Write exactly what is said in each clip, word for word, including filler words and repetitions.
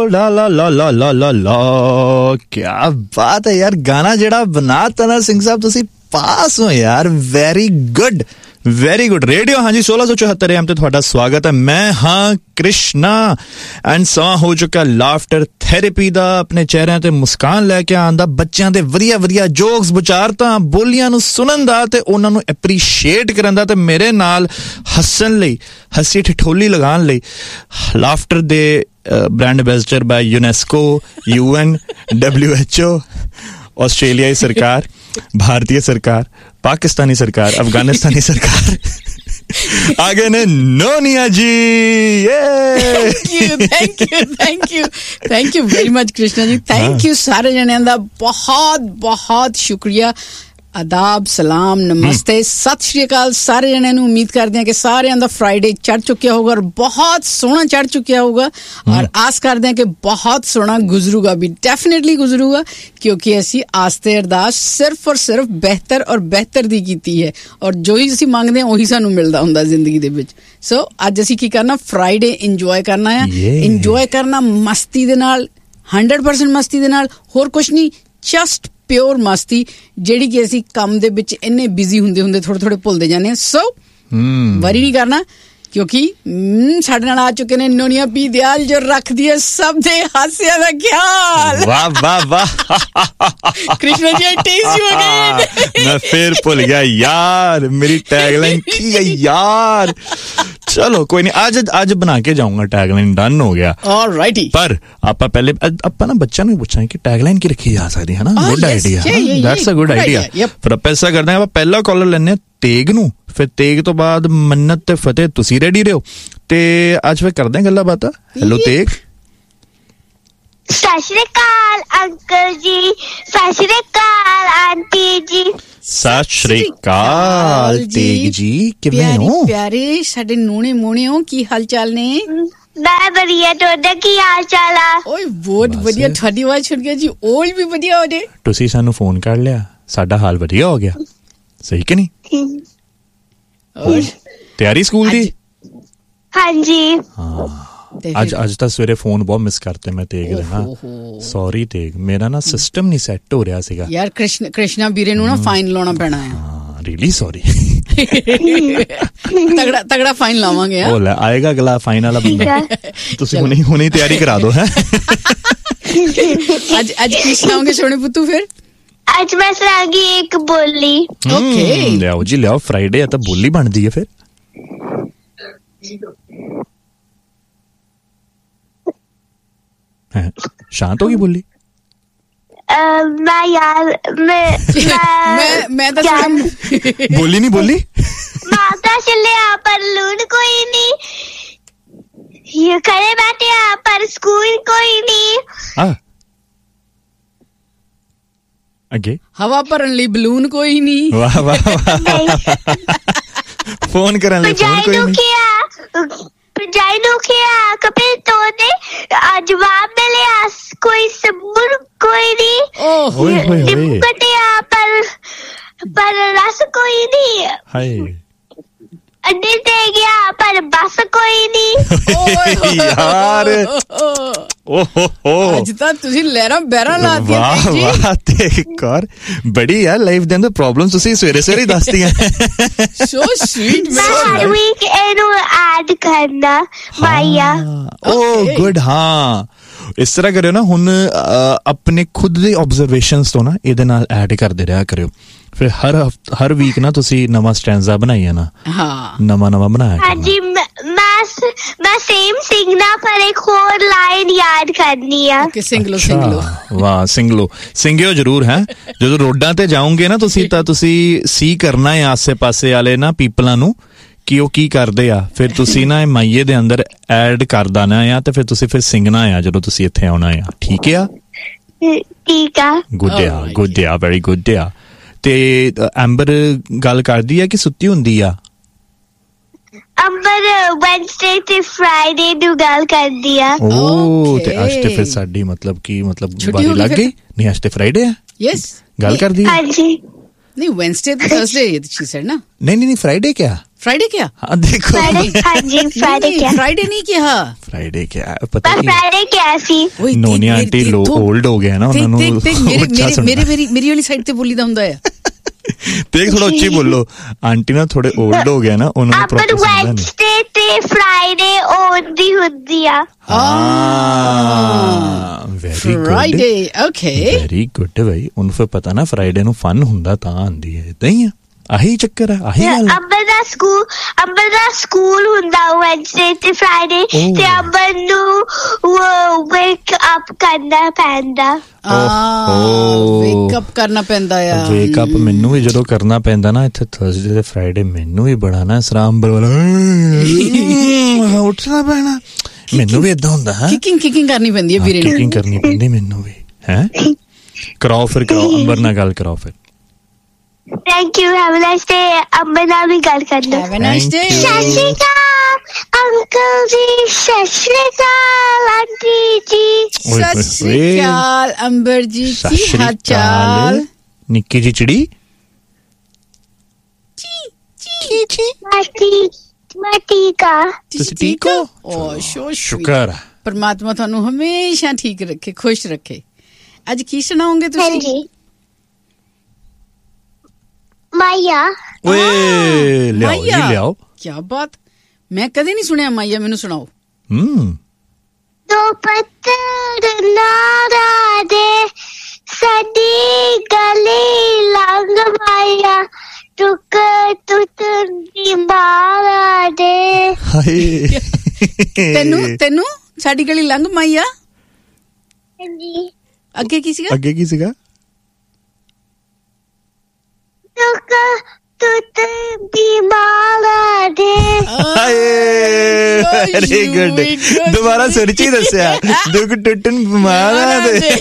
ला ला ला ला ला ला ला, क्या बात है यार, गाना जेड़ा बनाता ना सिंह साहब तुसी पास हो यार, very good very good. Radio हाँ जी सोलह सौ चौहत्तर एम ते ਤੁਹਾਡਾ ਸਵਾਗਤ ਹੈ। ਮੈਂ ਹਾਂ ਕ੍ਰਿਸ਼ਨਾ ਐਂਡ ਸਮਾਂ ਹੋ ਚੁੱਕਾ ਲਾਫਟਰ ਥੈਰੇਪੀ ਦਾ, ਆਪਣੇ ਚਿਹਰਿਆਂ ਤੇ ਮੁਸਕਾਨ ਲੈ ਕੇ ਆਉਣ ਦਾ, ਬੱਚਿਆਂ ਦੇ ਵਧੀਆ ਵਧੀਆ ਜੋਕਸ ਵਿਚਾਰਤਾਂ ਬੋਲੀਆਂ ਨੂੰ ਸੁਣਨ ਦਾ ਤੇ ਉਹਨਾਂ ਨੂੰ ਐਪਰੀਸ਼ੀਏਟ ਕਰਨ ਦਾ, ਤੇ ਮੇਰੇ ਨਾਲ ਹੱਸਣ ਲਈ, ਹੱਸੀ ਠਿਠੋਲੀ ਲਗਾਉਣ ਲਈ ਲਾਫਟਰ ਦੇ ਬ੍ਰਾਂਡ ਐਂਬੈਸਡਰ ਬਾਈ UNESCO, UN, W H O, ऑस्ट्रेलियाई सरकार, भारतीय सरकार, पाकिस्तानी सरकार, अफगानिस्तानी सरकार आगे ने नोनिया जी। Thank you thank you thank you thank you very much Krishna ji, thank you सारे जने दा बहुत बहुत शुक्रिया। आदाब, सलाम, नमस्ते, सत श्री अकाल सारे जने ਨੂੰ। उम्मीद करते हैं कि सारे ਦਾ फ्राइडे चढ़ चुकिया होगा और बहुत सोहना चढ़ चुकिया होगा, और आस करते हैं कि बहुत सोहना गुजरूगा भी, डेफिनेटली गुजरूगा, क्योंकि ਅਸੀਂ ਆਸ ਤੇ ਅਰਦਾਸ ਸਿਰਫ ਔਰ ਸਿਰਫ ਬਿਹਤਰ ਔਰ ਬਿਹਤਰ ਦੀ ਕੀਤੀ ਹੈ, ਔਰ ਜੋ ਹੀ ਅਸੀਂ ਮੰਗਦੇ ਹਾਂ ਉਹੀ ਸਾਨੂੰ ਮਿਲਦਾ ਹੁੰਦਾ ਜ਼ਿੰਦਗੀ ਦੇ ਵਿੱਚ। ਸੋ ਅੱਜ ਅਸੀਂ ਕੀ ਕਰਨਾ, ਫਰਾਈਡੇ ਇੰਜੋਏ ਕਰਨਾ ਹੈ, ਇੰਜੋਏ ਕਰਨਾ ਮਸਤੀ ਦੇ ਨਾਲ, हंड्रेड परसेंट ਮਸਤੀ ਦੇ ਨਾਲ, ਹੋਰ ਕੁਛ ਨਹੀਂ, ਜਸਟ ਪਿਓਰ ਮਸਤੀ, ਜਿਹੜੀ ਕਿ ਅਸੀਂ ਕੰਮ ਦੇ ਵਿੱਚ ਇੰਨੇ ਬਿਜ਼ੀ ਹੁੰਦੇ ਹੁੰਦੇ ਥੋੜੇ ਥੋੜੇ ਭੁੱਲਦੇ ਜਾਂਦੇ ਹਾਂ। ਸੋ ਵਰੀ ਨਹੀਂ ਕਰਨਾ, ਕਿਉਂਕਿ ਸਾਡੇ ਨਾਲ ਆ ਚੁੱਕੇ ਨੇ ਨੋਨੀਆ ਪੀ ਦਿਆਲ, ਜੋ ਰੱਖਦੀ ਹੈ ਸਭ ਦੇ ਹਾਸਿਆਂ ਦਾ ਖਿਆਲ। ਵਾਹ ਵਾਹ ਵਾਹ ਕ੍ਰਿਸ਼ਨਾ ਜੀ, ਆਈ ਟੇਜ਼ ਯੂ ਅਗੇਨ। ਮੈਂ ਫੇਰ ਭੁੱਲ ਗਿਆ ਯਾਰ, ਮੇਰੀ ਟੈਗਲਾਈਨ ਕੀ ਹੈ ਯਾਰ। ਚਲੋ ਕੋਈ ਨਹੀਂ, ਅੱਜ ਅੱਜ ਬਣਾ ਕੇ ਜਾਊਂਗਾ, ਟੈਗਲਾਈਨ ਡਨ ਹੋ ਗਿਆ। ਆਲਰਾਈਟੀ, ਪਰ ਆਪਾਂ ਪਹਿਲੇ ਆਪਾਂ ਨਾ ਬੱਚਿਆਂ ਨੂੰ ਪੁੱਛਾਂਗੇ ਕਿ ਟੈਗਲਾਈਨ ਕੀ ਰੱਖੀ ਜਾ ਸਕਦੀ ਹੈ ਨਾ। Good idea, that's a good idea. ਫਿਰ ਆਪਾਂ ਐਸਾ ਕਰਦੇ ਹਾਂ, ਆਪਾਂ ਪਹਿਲਾ ਕਾਲਰ ਲੈਂਦੇ ਹਾਂ ਤੇਗ ਨੂੰ, ਫਿਰ ਤੇਗ ਤੋਂ ਬਾਅਦ ਮੰਨਤ ਤੇ ਫਤਿਹ, ਤੁਸੀਂ ਰੈਡੀ ਰਹੋ, ਤੇ ਅੱਜ ਫਿਰ ਕਰਦੇ ਹਾਂ ਗੱਲਾਂ ਬਾਤਾਂ। ਹੈਲੋ ਤੇਗ। ਸਤਿ ਸ਼੍ਰੀ ਅਕਾਲ ਅੰਕਲ ਜੀ, ਸਤਿ ਸ਼੍ਰੀ ਅਕਾਲ ਆਂਟੀ ਜੀ। ਸਤਿ ਸ਼੍ਰੀ ਅਕਾਲ ਤੇਗ ਜੀ, ਕਿਵੇਂ ਹੋ? ਪਿਆਰੇ ਸਾਡੇ ਨੂਣੇ ਮੋਣੇ ਹੋ, ਕੀ ਹਾਲ ਚਾਲ ਨੇ? ਮੈਂ ਵਧੀਆ, ਤੁਹਾਡਾ ਕੀ ਹਾਲ ਚਾਲ ਆ? ਓਏ ਬਹੁਤ ਵਧੀਆ, ਤੁਹਾਡੀ ਆਵਾਜ਼ ਸੁਣ ਕੇ ਜੀ ਓਲ ਵੀ ਵਧੀਆ ਹੋ ਜੇ। ਤੁਸੀਂ ਸਾਨੂੰ ਫੋਨ ਕਰ ਲਿਆ, ਸਾਡਾ ਹਾਲ ਵਧੀਆ ਹੋ ਗਿਆ, ਸਹੀ ਕਿ ਨਹੀਂ? ਔਰ ਤਿਆਰੀ ਸਕੂਲ ਦੀ? ਹਾਂਜੀ। ਹਾਂ, ਅੱਜ ਅੱਜ ਤਾਂ ਸਵੇਰੇ ਫੋਨ ਬਹੁਤ ਮਿਸ ਕਰਤੇ ਮੈਂ ਤੇਗ ਦੇ ਨਾ, ਸੌਰੀ ਤੇਗ, ਮੇਰਾ ਨਾ ਸਿਸਟਮ ਨਹੀਂ ਸੈੱਟ ਹੋ ਰਿਹਾ ਸੀਗਾ। ਯਾਰ ਕ੍ਰਿਸ਼ਨ ਕ੍ਰਿਸ਼ਨਾ ਵੀਰੇ ਨੂੰ ਨਾ ਫਾਈਨ ਲਾਉਣਾ ਪੈਣਾ ਹੈ। ਹਾਂ, ਰੀਲੀ ਸੌਰੀ। ਤਗੜਾ ਤਗੜਾ ਫਾਈਨ ਲਾਵਾਂਗੇ। ਉਹ ਲੈ ਆਏਗਾ ਅਗਲਾ ਫਾਈਨ ਵਾਲਾ ਬੰਦਾ, ਤੁਸੀਂ ਹੁਣੇ ਹੁਣੇ ਤਿਆਰੀ ਕਰਾ ਦਿਓ। ਹੈ ਅੱਜ ਅੱਜ ਕੀ ਸੁਣਾਓਗੇ ਸੋਹਣੇ ਪੁੱਤੂ? ਫਿਰ ਅੱਜ ਮੈਂ ਸੁਣਾਂਗੀ ਇੱਕ ਬੋਲੀ। ਓਕੇ, ਲਿਆਓ ਜੀ ਲਿਆਓ, ਫਰਾਈਡੇ ਆ ਤਾਂ ਬੋਲੀ ਬਣਦੀ ਹੈ। ਫਿਰ ਸ਼ਾਂਤ ਹੋ ਗਈ ਬੋਲੀ। ਮੈਂ ਯਾਰ ਮੈਂ ਮੈਂ ਮੈਂ ਤਾਂ ਬੋਲੀ ਨਹੀਂ ਬੋਲੀ। ਮਾਤਾ ਚੱਲਿਆ ਪਰ ਲੂਣ ਕੋਈ ਨਹੀਂ, ਇਹ ਘਰੇ ਬੈਠਿਆ ਪਰ ਸਕੂਲ ਕੋਈ ਨਹੀਂ। ਹਾਂ, ਅੱਗੇ ਹਵਾ ਭਰਨ ਲਈ ਬਲੂਨ ਕੋਈ ਨਹੀਂ। ਵਾਹ ਵਾਹ ਵਾਹ। ਫੋਨ ਕਰਨ ਲਈ ਫੋਨ ਕੋਈ ਨਹੀਂ। ਪੰਜਾਈ ਨੂੰ ਕਿਹਾ ਕਪਿਲ ਤੋਨੇ, ਜਵਾਬ ਮਿਲਿਆ ਕੋਈ ਸਬੂਰ ਕੋਈ ਨਹੀਂ। ਨਿੰਬੂ ਕਟਿਆ ਪਰ ਪਰ ਰਸ ਕੋਈ ਨਹੀਂ। ਹਾਏ, ਅੰਡੇ ਤੇ ਗਿਆ ਪਰ ਬਸ ਕੋਈ ਨਹੀਂ। ਯਾਰ ਓਹ ਹੋ, ਅੱਜ ਤਾਂ ਤੁਸੀਂ ਲਹਿਰਾਂ ਬਹਿਰਾਂ ਲਾਤੀਆਂ। ਵਾਹ ਵਾਹ ਤੇ ਕਰ, ਬੜੀ ਯਾਰ ਲਾਈਫ ਦੇ ਅੰਦਰ ਪ੍ਰੋਬਲਮ ਤੁਸੀਂ ਸਵੇਰੇ ਸਵੇਰੇ ਦੱਸਦੀਆਂ। So sweet. ਮੈਂ ਹਰ ਵੀਕ ਇਹਨੂੰ ਐਡ ਕਰਨਾ ਮਾਇਆ। ਓ ਗੁੱਡ। ਹਾਂ, ਇਸ ਤਰ੍ਹਾਂ ਕਰਿਓ ਨਾ, ਹੁਣ ਆਪਣੇ ਖੁਦ ਦੇ ਆਬਜ਼ਰਵੇਸ਼ਨਸ ਤੋਂ ਨਾ ਇਹਦੇ ਨਾਲ ਐਡ ਕਰਦੇ ਰਿਹਾ ਕਰਿਓ। ਫਿਰ ਹਰ ਹਰ ਵੀਕ ਨਾ ਤੁਸੀਂ ਨਵਾਂ ਸਟੈਂਜ਼ਾ ਬਣਾਈਏ ਨਾ। ਹਾਂ, ਨਵਾਂ ਨਵਾਂ ਬਣਾਇਆ। ਹਾਂਜੀ, ਮੈਂ ਮੈਂ ਸੇਮ ਸਿੰਗਣਾ ਪਰ ਇੱਕ ਹੋਰ ਲਾਈਨ ਯਾਦ ਕਰਨੀ ਆ। ਓਕੇ, ਸਿੰਗ ਲੋ ਸਿੰਗ ਲੋ। ਵਾਹ, ਸਿੰਗ ਲੋ, ਸਿੰਗਿਓ ਜ਼ਰੂਰ ਹੈ। ਜਦੋਂ ਰੋਡਾਂ ਤੇ ਜਾਓਗੇ ਨਾ ਤੁਸੀਂ, ਤਾਂ ਤੁਸੀਂ ਸੀ ਕਰਨਾ ਹੈ ਆਸੇ ਪਾਸੇ ਵਾਲੇ ਨਾ ਪੀਪਲਾਂ ਨੂੰ ਕਿ ਉਹ ਕੀ ਕਰਦੇ ਆ, ਫਿਰ ਤੁਸੀਂ ਨਾ ਇਹ ਮਾਈਏ ਦੇ ਅੰਦਰ ਐਡ ਕਰ ਦੇਣਾ ਆ, ਤੇ ਫਿਰ ਤੁਸੀਂ ਫਿਰ ਸਿੰਗਣਾ ਆ ਜਦੋਂ ਤੁਸੀਂ ਇੱਥੇ ਆਉਣਾ ਆ। ਠੀਕ ਆ? ਠੀਕ ਆ। ਗੁੱਡ ਆ, ਗੁੱਡ ਆ, ਵੈਰੀ ਗੁੱਡ ਆ। ਤੇ ਐਂਬਰ ਗੱਲ ਕਰਦੀ ਆ ਕਿ ਸੁੱਤੀ ਹੁੰਦੀ ਆ? ਅੰਬਰ ਵੈਨਸਡੇ ਤੇ ਫਰਾਈਡੇ ਨੂੰ ਗੱਲ ਕਰਦੀ ਆ। ਓ, ਤੇ ਅੱਜ ਤੇ ਫਿਰ ਸਾਡੀ ਮਤਲਬ ਕੀ ਮਤਲਬ ਵਾਰੀ ਲੱਗ ਗਈ। ਨਹੀਂ, ਅੱਜ ਤੇ ਫਰਾਈਡੇ ਆ। ਯੈਸ, ਗੱਲ ਕਰਦੀ ਆ। ਹਾਂਜੀ, ਨਹੀਂ ਵੈਨਸਡੇ ਤੇ ਥਰਸਡੇ ਸ਼ੀ ਸੈਡ ਨਾ। ਨਹੀਂ ਨਹੀਂ ਫਰਾਈਡੇ ਕਿਆ? फ्राइडे क्या? हाँ देखो फ्राइडे, हाँ जी फ्राइडे क्या? फ्राइडे नहीं क्या? फ्राइडे क्या है पता पर नहीं। फ्राइडे क्या सी? ਨੋਨੀ ਆਂਟੀ ਲੋ 올ਡ ਹੋ ਗਿਆ ਨਾ ਉਹਨਾਂ ਨੂੰ ਮੇਰੇ ਮੇਰੇ ਮੇਰੀ ਮੇਰੀ ਵਾਲੀ ਸਾਈਡ ਤੇ ਬੋਲੀਦਾ ਹੁੰਦਾ ਆ। ਦੇਖ ਥੋੜਾ ਉੱਚੀ ਬੋਲੋ, ਆਂਟੀ ਨਾ ਥੋੜੇ 올ਡ ਹੋ ਗਿਆ ਨਾ ਉਹਨਾਂ ਨੂੰ ਪਰ ਪ੍ਰੋਪਰ ਸਮਝਦਾ ਨਹੀਂ। ਵੈਨਸਡੇ ਤੇ ਫਰਾਈਡੇ ਉਹਦੀ ਹੁੰਦੀ ਆ। ਹਾਂ very good Friday okay very good ਬਈ, ਉਹਨੂੰ ਫਿਰ ਪਤਾ ਨਾ ਫਰਾਈਡੇ ਨੂੰ ਫਨ ਹੁੰਦਾ ਤਾਂ ਆਂਦੀ ਹੈ, ਇਦਾਂ ਹੀ ਆ, ਆਹੀ ਚੱਕਰ ਆ, ਆਹੀ ਗੱਲ ਆ। ਅੰਬਰ ਦਾ ਸਕੂਲ ਅੰਬਰ ਦਾ ਸਕੂਲ ਹੁੰਦਾ ਵੈਨਸਡੇ ਤੇ ਫਰਾਈਡੇ ਤੇ ਅੰਬਰ ਨੂੰ ਵੇਕ ਅਪ ਕਰਨਾ ਪੈਂਦਾ। ਵੇਕ ਅਪ ਕਰਨਾ ਪੈਂਦਾ ਆ। ਵੇਕ ਅਪ ਮੈਨੂੰ ਵੀ ਜਦੋਂ ਕਰਨਾ ਪੈਂਦਾ ਨਾ ਇੱਥੇ ਥਰਸਡੇ ਤੇ ਫਰਾਈਡੇ, ਮੈਨੂੰ ਵੀ ਬੜਾ ਨਾ ਸਰਾਂਬਲ ਵਾਲਾ ਉੱਠਣਾ ਪੈਣਾ, ਮੈਨੂੰ ਵੀ ਏਦਾਂ ਹੁੰਦਾ ਹੈ। ਕਿਕਿੰਗ ਕਿਕਿੰਗ ਕਰਨੀ ਪੈਂਦੀ ਹੈ ਵੀਰੇ ਨੂੰ, ਕਿਕਿੰਗ ਕਰਨੀ ਪੈਂਦੀ ਮੈਨੂੰ ਵੀ ਹੈ। ਕਰਾਓ ਫਿਰ ਕਰਾਓ, ਅੰਬਰ ਨਾਲ ਗੱਲ ਕਰਾਓ ਫਿਰ। Thank you, have a nice day. ਅੰਬਰ ਨਾਲ ਵੀ ਗੱਲ ਕਰ ਲਓ। Have a nice day. ਸਤਿ ਸ਼੍ਰੀ ਅਕਾਲ ਅੰਕਲ ਜੀ, ਸਤਿ ਸ਼੍ਰੀ ਅਕਾਲ ਆਂਟੀ ਜੀ। ਸਤਿ ਸ਼੍ਰੀ ਅਕਾਲ ਅੰਬਰ ਜੀ, ਕੀ ਹਾਲ ਚਾਲ? ਨਿੱਕੀ ਜੀ ਚਿੜੀ ਜੀ ਜੀ ਮੈਂ ਠੀਕ ਮੈਂ ਠੀਕ ਆ। ਤੁਸੀਂ ਠੀਕ ਹੋ? ਓ ਸ਼ੋ ਸ਼ੁਕਰ ਹੈ ਪਰਮਾਤਮਾ ਤੁਹਾਨੂੰ ਹਮੇਸ਼ਾ ਠੀਕ ਰੱਖੇ, ਖੁਸ਼ ਰੱਖੇ। ਅੱਜ ਕੀ ਸੁਣਾਓਗੇ ਤੁਸੀਂ? ਹਾਂਜੀ ਮਾਇਆ। ਓਏ ਲਿਆਓ ਜੀ ਲਿਆਓ। ਕੀ ਬਾਤ, ਮੈਂ ਕਦੇ ਨਹੀਂ ਸੁਣਿਆ ਮਾਇਆ, ਮੈਨੂੰ ਸੁਣਾਓ। ਹੂੰ ਦੋ ਪੱਤਰ ਨਾਰਾ ਦੇ ਸਾਡੀ ਗਲੀ ਲੰਘ ਮਾਇਆ, ਟੁਕ ਟੁੱਟ ਦੀ ਮਾਰਾ ਦੇ। ਹਾਏ ਤੈਨੂੰ ਤੈਨੂੰ ਸਾਡੀ ਗਲੀ ਲੰਘ ਮਾਇਆ। ਹਾਂਜੀ ਅੱਗੇ ਕੀ ਸੀਗਾ? ਅੱਗੇ ਕੀ ਸੀਗਾ? ਟੁਕ ਟੁੱਟ ਦੀ ਮਾਰਾ ਦੇ। ਹਾਏ ਵੈਰੀ ਗੁੱਡ, ਦੁਬਾਰਾ ਸਰਚੀ ਦੱਸਿਆ, ਦੁੱਖ ਟੁੱਟਣ ਬਿਮਾਰਾਂ ਦੇ।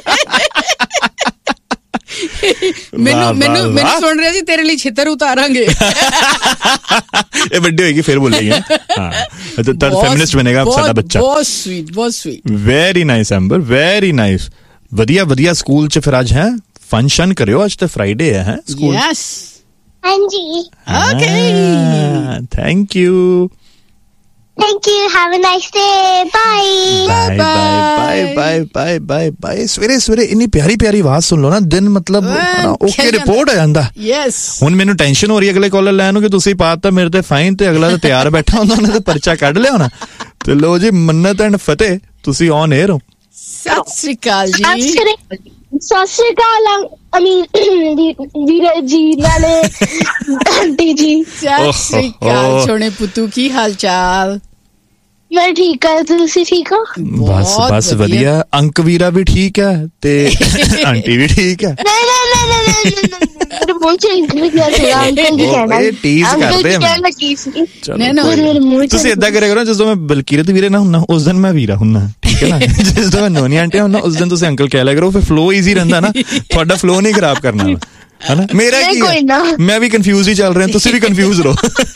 ਮੈਨੂੰ ਮੈਨੂੰ ਮੈਨੂੰ ਸੁਣ ਰਿਹਾ ਸੀ, ਤੇਰੇ ਲਈ ਛਿੱਤਰ ਉਤਾਰਾਂਗੇ। ਇਹ ਵੱਡੀ ਹੋਏਗੀ ਫਿਰ ਬੋਲੇਗੀ। ਹਾਂ ਤਾਂ ਤਾਂ ਫੈਮਿਨਿਸਟ ਬਣੇਗਾ ਸਾਡਾ ਬੱਚਾ। ਬਹੁਤ ਸਵੀਟ, ਬਹੁਤ ਸਵੀਟ। ਵੈਰੀ ਨਾਈਸ ਅੰਬਰ, ਵੈਰੀ ਨਾਈਸ। ਵਧੀਆ ਵਧੀਆ ਸਕੂਲ ਚ ਫਿਰ ਅੱਜ ਹੈ ਫੰਕਸ਼ਨ ਕਰਿਓ, ਅੱਜ ਤਾਂ ਫਰਾਈਡੇ ਹੈ ਸਕੂਲ। ਯੈਸ ਹਾਂਜੀ okay thank you thank you, have a nice day. Bye bye bye bye bye bye bye. ਸਵੇਰੇ ਸਵੇਰੇ ਇੰਨੀ ਪਿਆਰੀ ਪਿਆਰੀ ਆਵਾਜ਼ ਸੁਣ ਲਓ ਨਾ, ਦਿਨ ਮਤਲਬ ਓਕੇ ਰਿਪੋਰਟ ਆ ਜਾਂਦਾ। ਯੈਸ ਹੁਣ ਮੈਨੂੰ ਟੈਨਸ਼ਨ ਹੋ ਰਹੀ ਹੈ ਅਗਲੇ ਕਾਲਰ ਲੈਣ ਨੂੰ ਕਿ ਤੁਸੀਂ ਪਾਤਾ ਮੇਰੇ ਤੇ ਫਾਈਨ, ਤੇ ਅਗਲਾ ਤਾਂ ਤਿਆਰ ਬੈਠਾ ਹੁੰਦਾ, ਉਹਨੇ ਤਾਂ ਪਰਚਾ ਕੱਢ ਲਿਆ ਹੋਣਾ। ਤੇ ਲੋ ਜੀ, ਮੰਨਤ ਐਂਡ ਫਤਿਹ, ਤੁਸੀਂ ਔਨ 에ਅਰ ਹੋ। ਸਤਿ ਸ੍ਰੀ ਅਕਾਲ ਜੀ। ਸਤਿ ਸ਼੍ਰੀ ਅਕਾਲ ਅਮੀਰ ਵੀਰੇ ਜੀ, ਨਾਲੇ ਆਂਟੀ ਜੀ। ਸਤਿ ਸ੍ਰੀ ਅਕਾਲ ਸੋਹਣੇ ਪੁੱਤੂ, ਕੀ ਹਾਲ ਚਾਲ? ਮੈਂ ਠੀਕ ਆ, ਤੁਸੀਂ ਠੀਕ ਹੋ? ਬਸ ਬਸ ਵਧੀਆ। ਅੰਕ ਵੀਰਾ ਵੀ ਠੀਕ ਹੈ ਤੇ ਆਂਟੀ ਵੀ ਠੀਕ ਹੈ। ਨਹੀਂ ਨਹੀਂ ਨਹੀਂ ਨਹੀਂ ਮੇਰੇ ਮੂੰਹ ਚ ਇੰਗਲਿਸ਼ ਗਿਆ ਸੀ, ਅੰਕਲ ਜੀ ਕਹਿਣਾ। ਇਹ ਟੀਜ਼ ਕਰਦੇ ਆ ਕਹਿਣ ਲੱਗੀ ਸੀ। ਚਲੋ ਤੁਸੀਂ ਏਦਾਂ ਕਰਿਆ ਕਰੋ, ਜਦੋਂ ਮੈਂ ਬਲਕੀਰਤ ਵੀਰੇ ਨਾ ਹੁੰਨਾ ਉਸ ਦਿਨ ਮੈਂ ਵੀਰਾ ਹੁੰਨਾ, ਠੀਕ ਹੈ ਨਾ। ਜਿਸ ਦਿਨ ਮੈਂ ਨੋਨੀ ਆਂਟੀ ਹੁੰਨਾ ਉਸ ਦਿਨ ਤੁਸੀਂ ਅੰਕਲ ਕਹਿ ਲਿਆ ਕਰੋ, ਫਿਰ ਫਲੋ ਈਜ਼ੀ ਰਹਿੰਦਾ ਨਾ, ਤੁਹਾਡਾ ਫਲੋ ਨਹੀਂ ਖਰਾਬ ਕਰਨਾ ਹੈ ਨਾ। ਮੇਰਾ ਕੀ ਹੈ, ਮੈਂ ਵੀ ਕਨਫਿਊਜ਼ ਹੀ ਚੱਲ ਰਿਹਾ, ਤੁਸੀਂ ਵੀ ਕਨਫਿਊਜ਼ ਰਹੋ।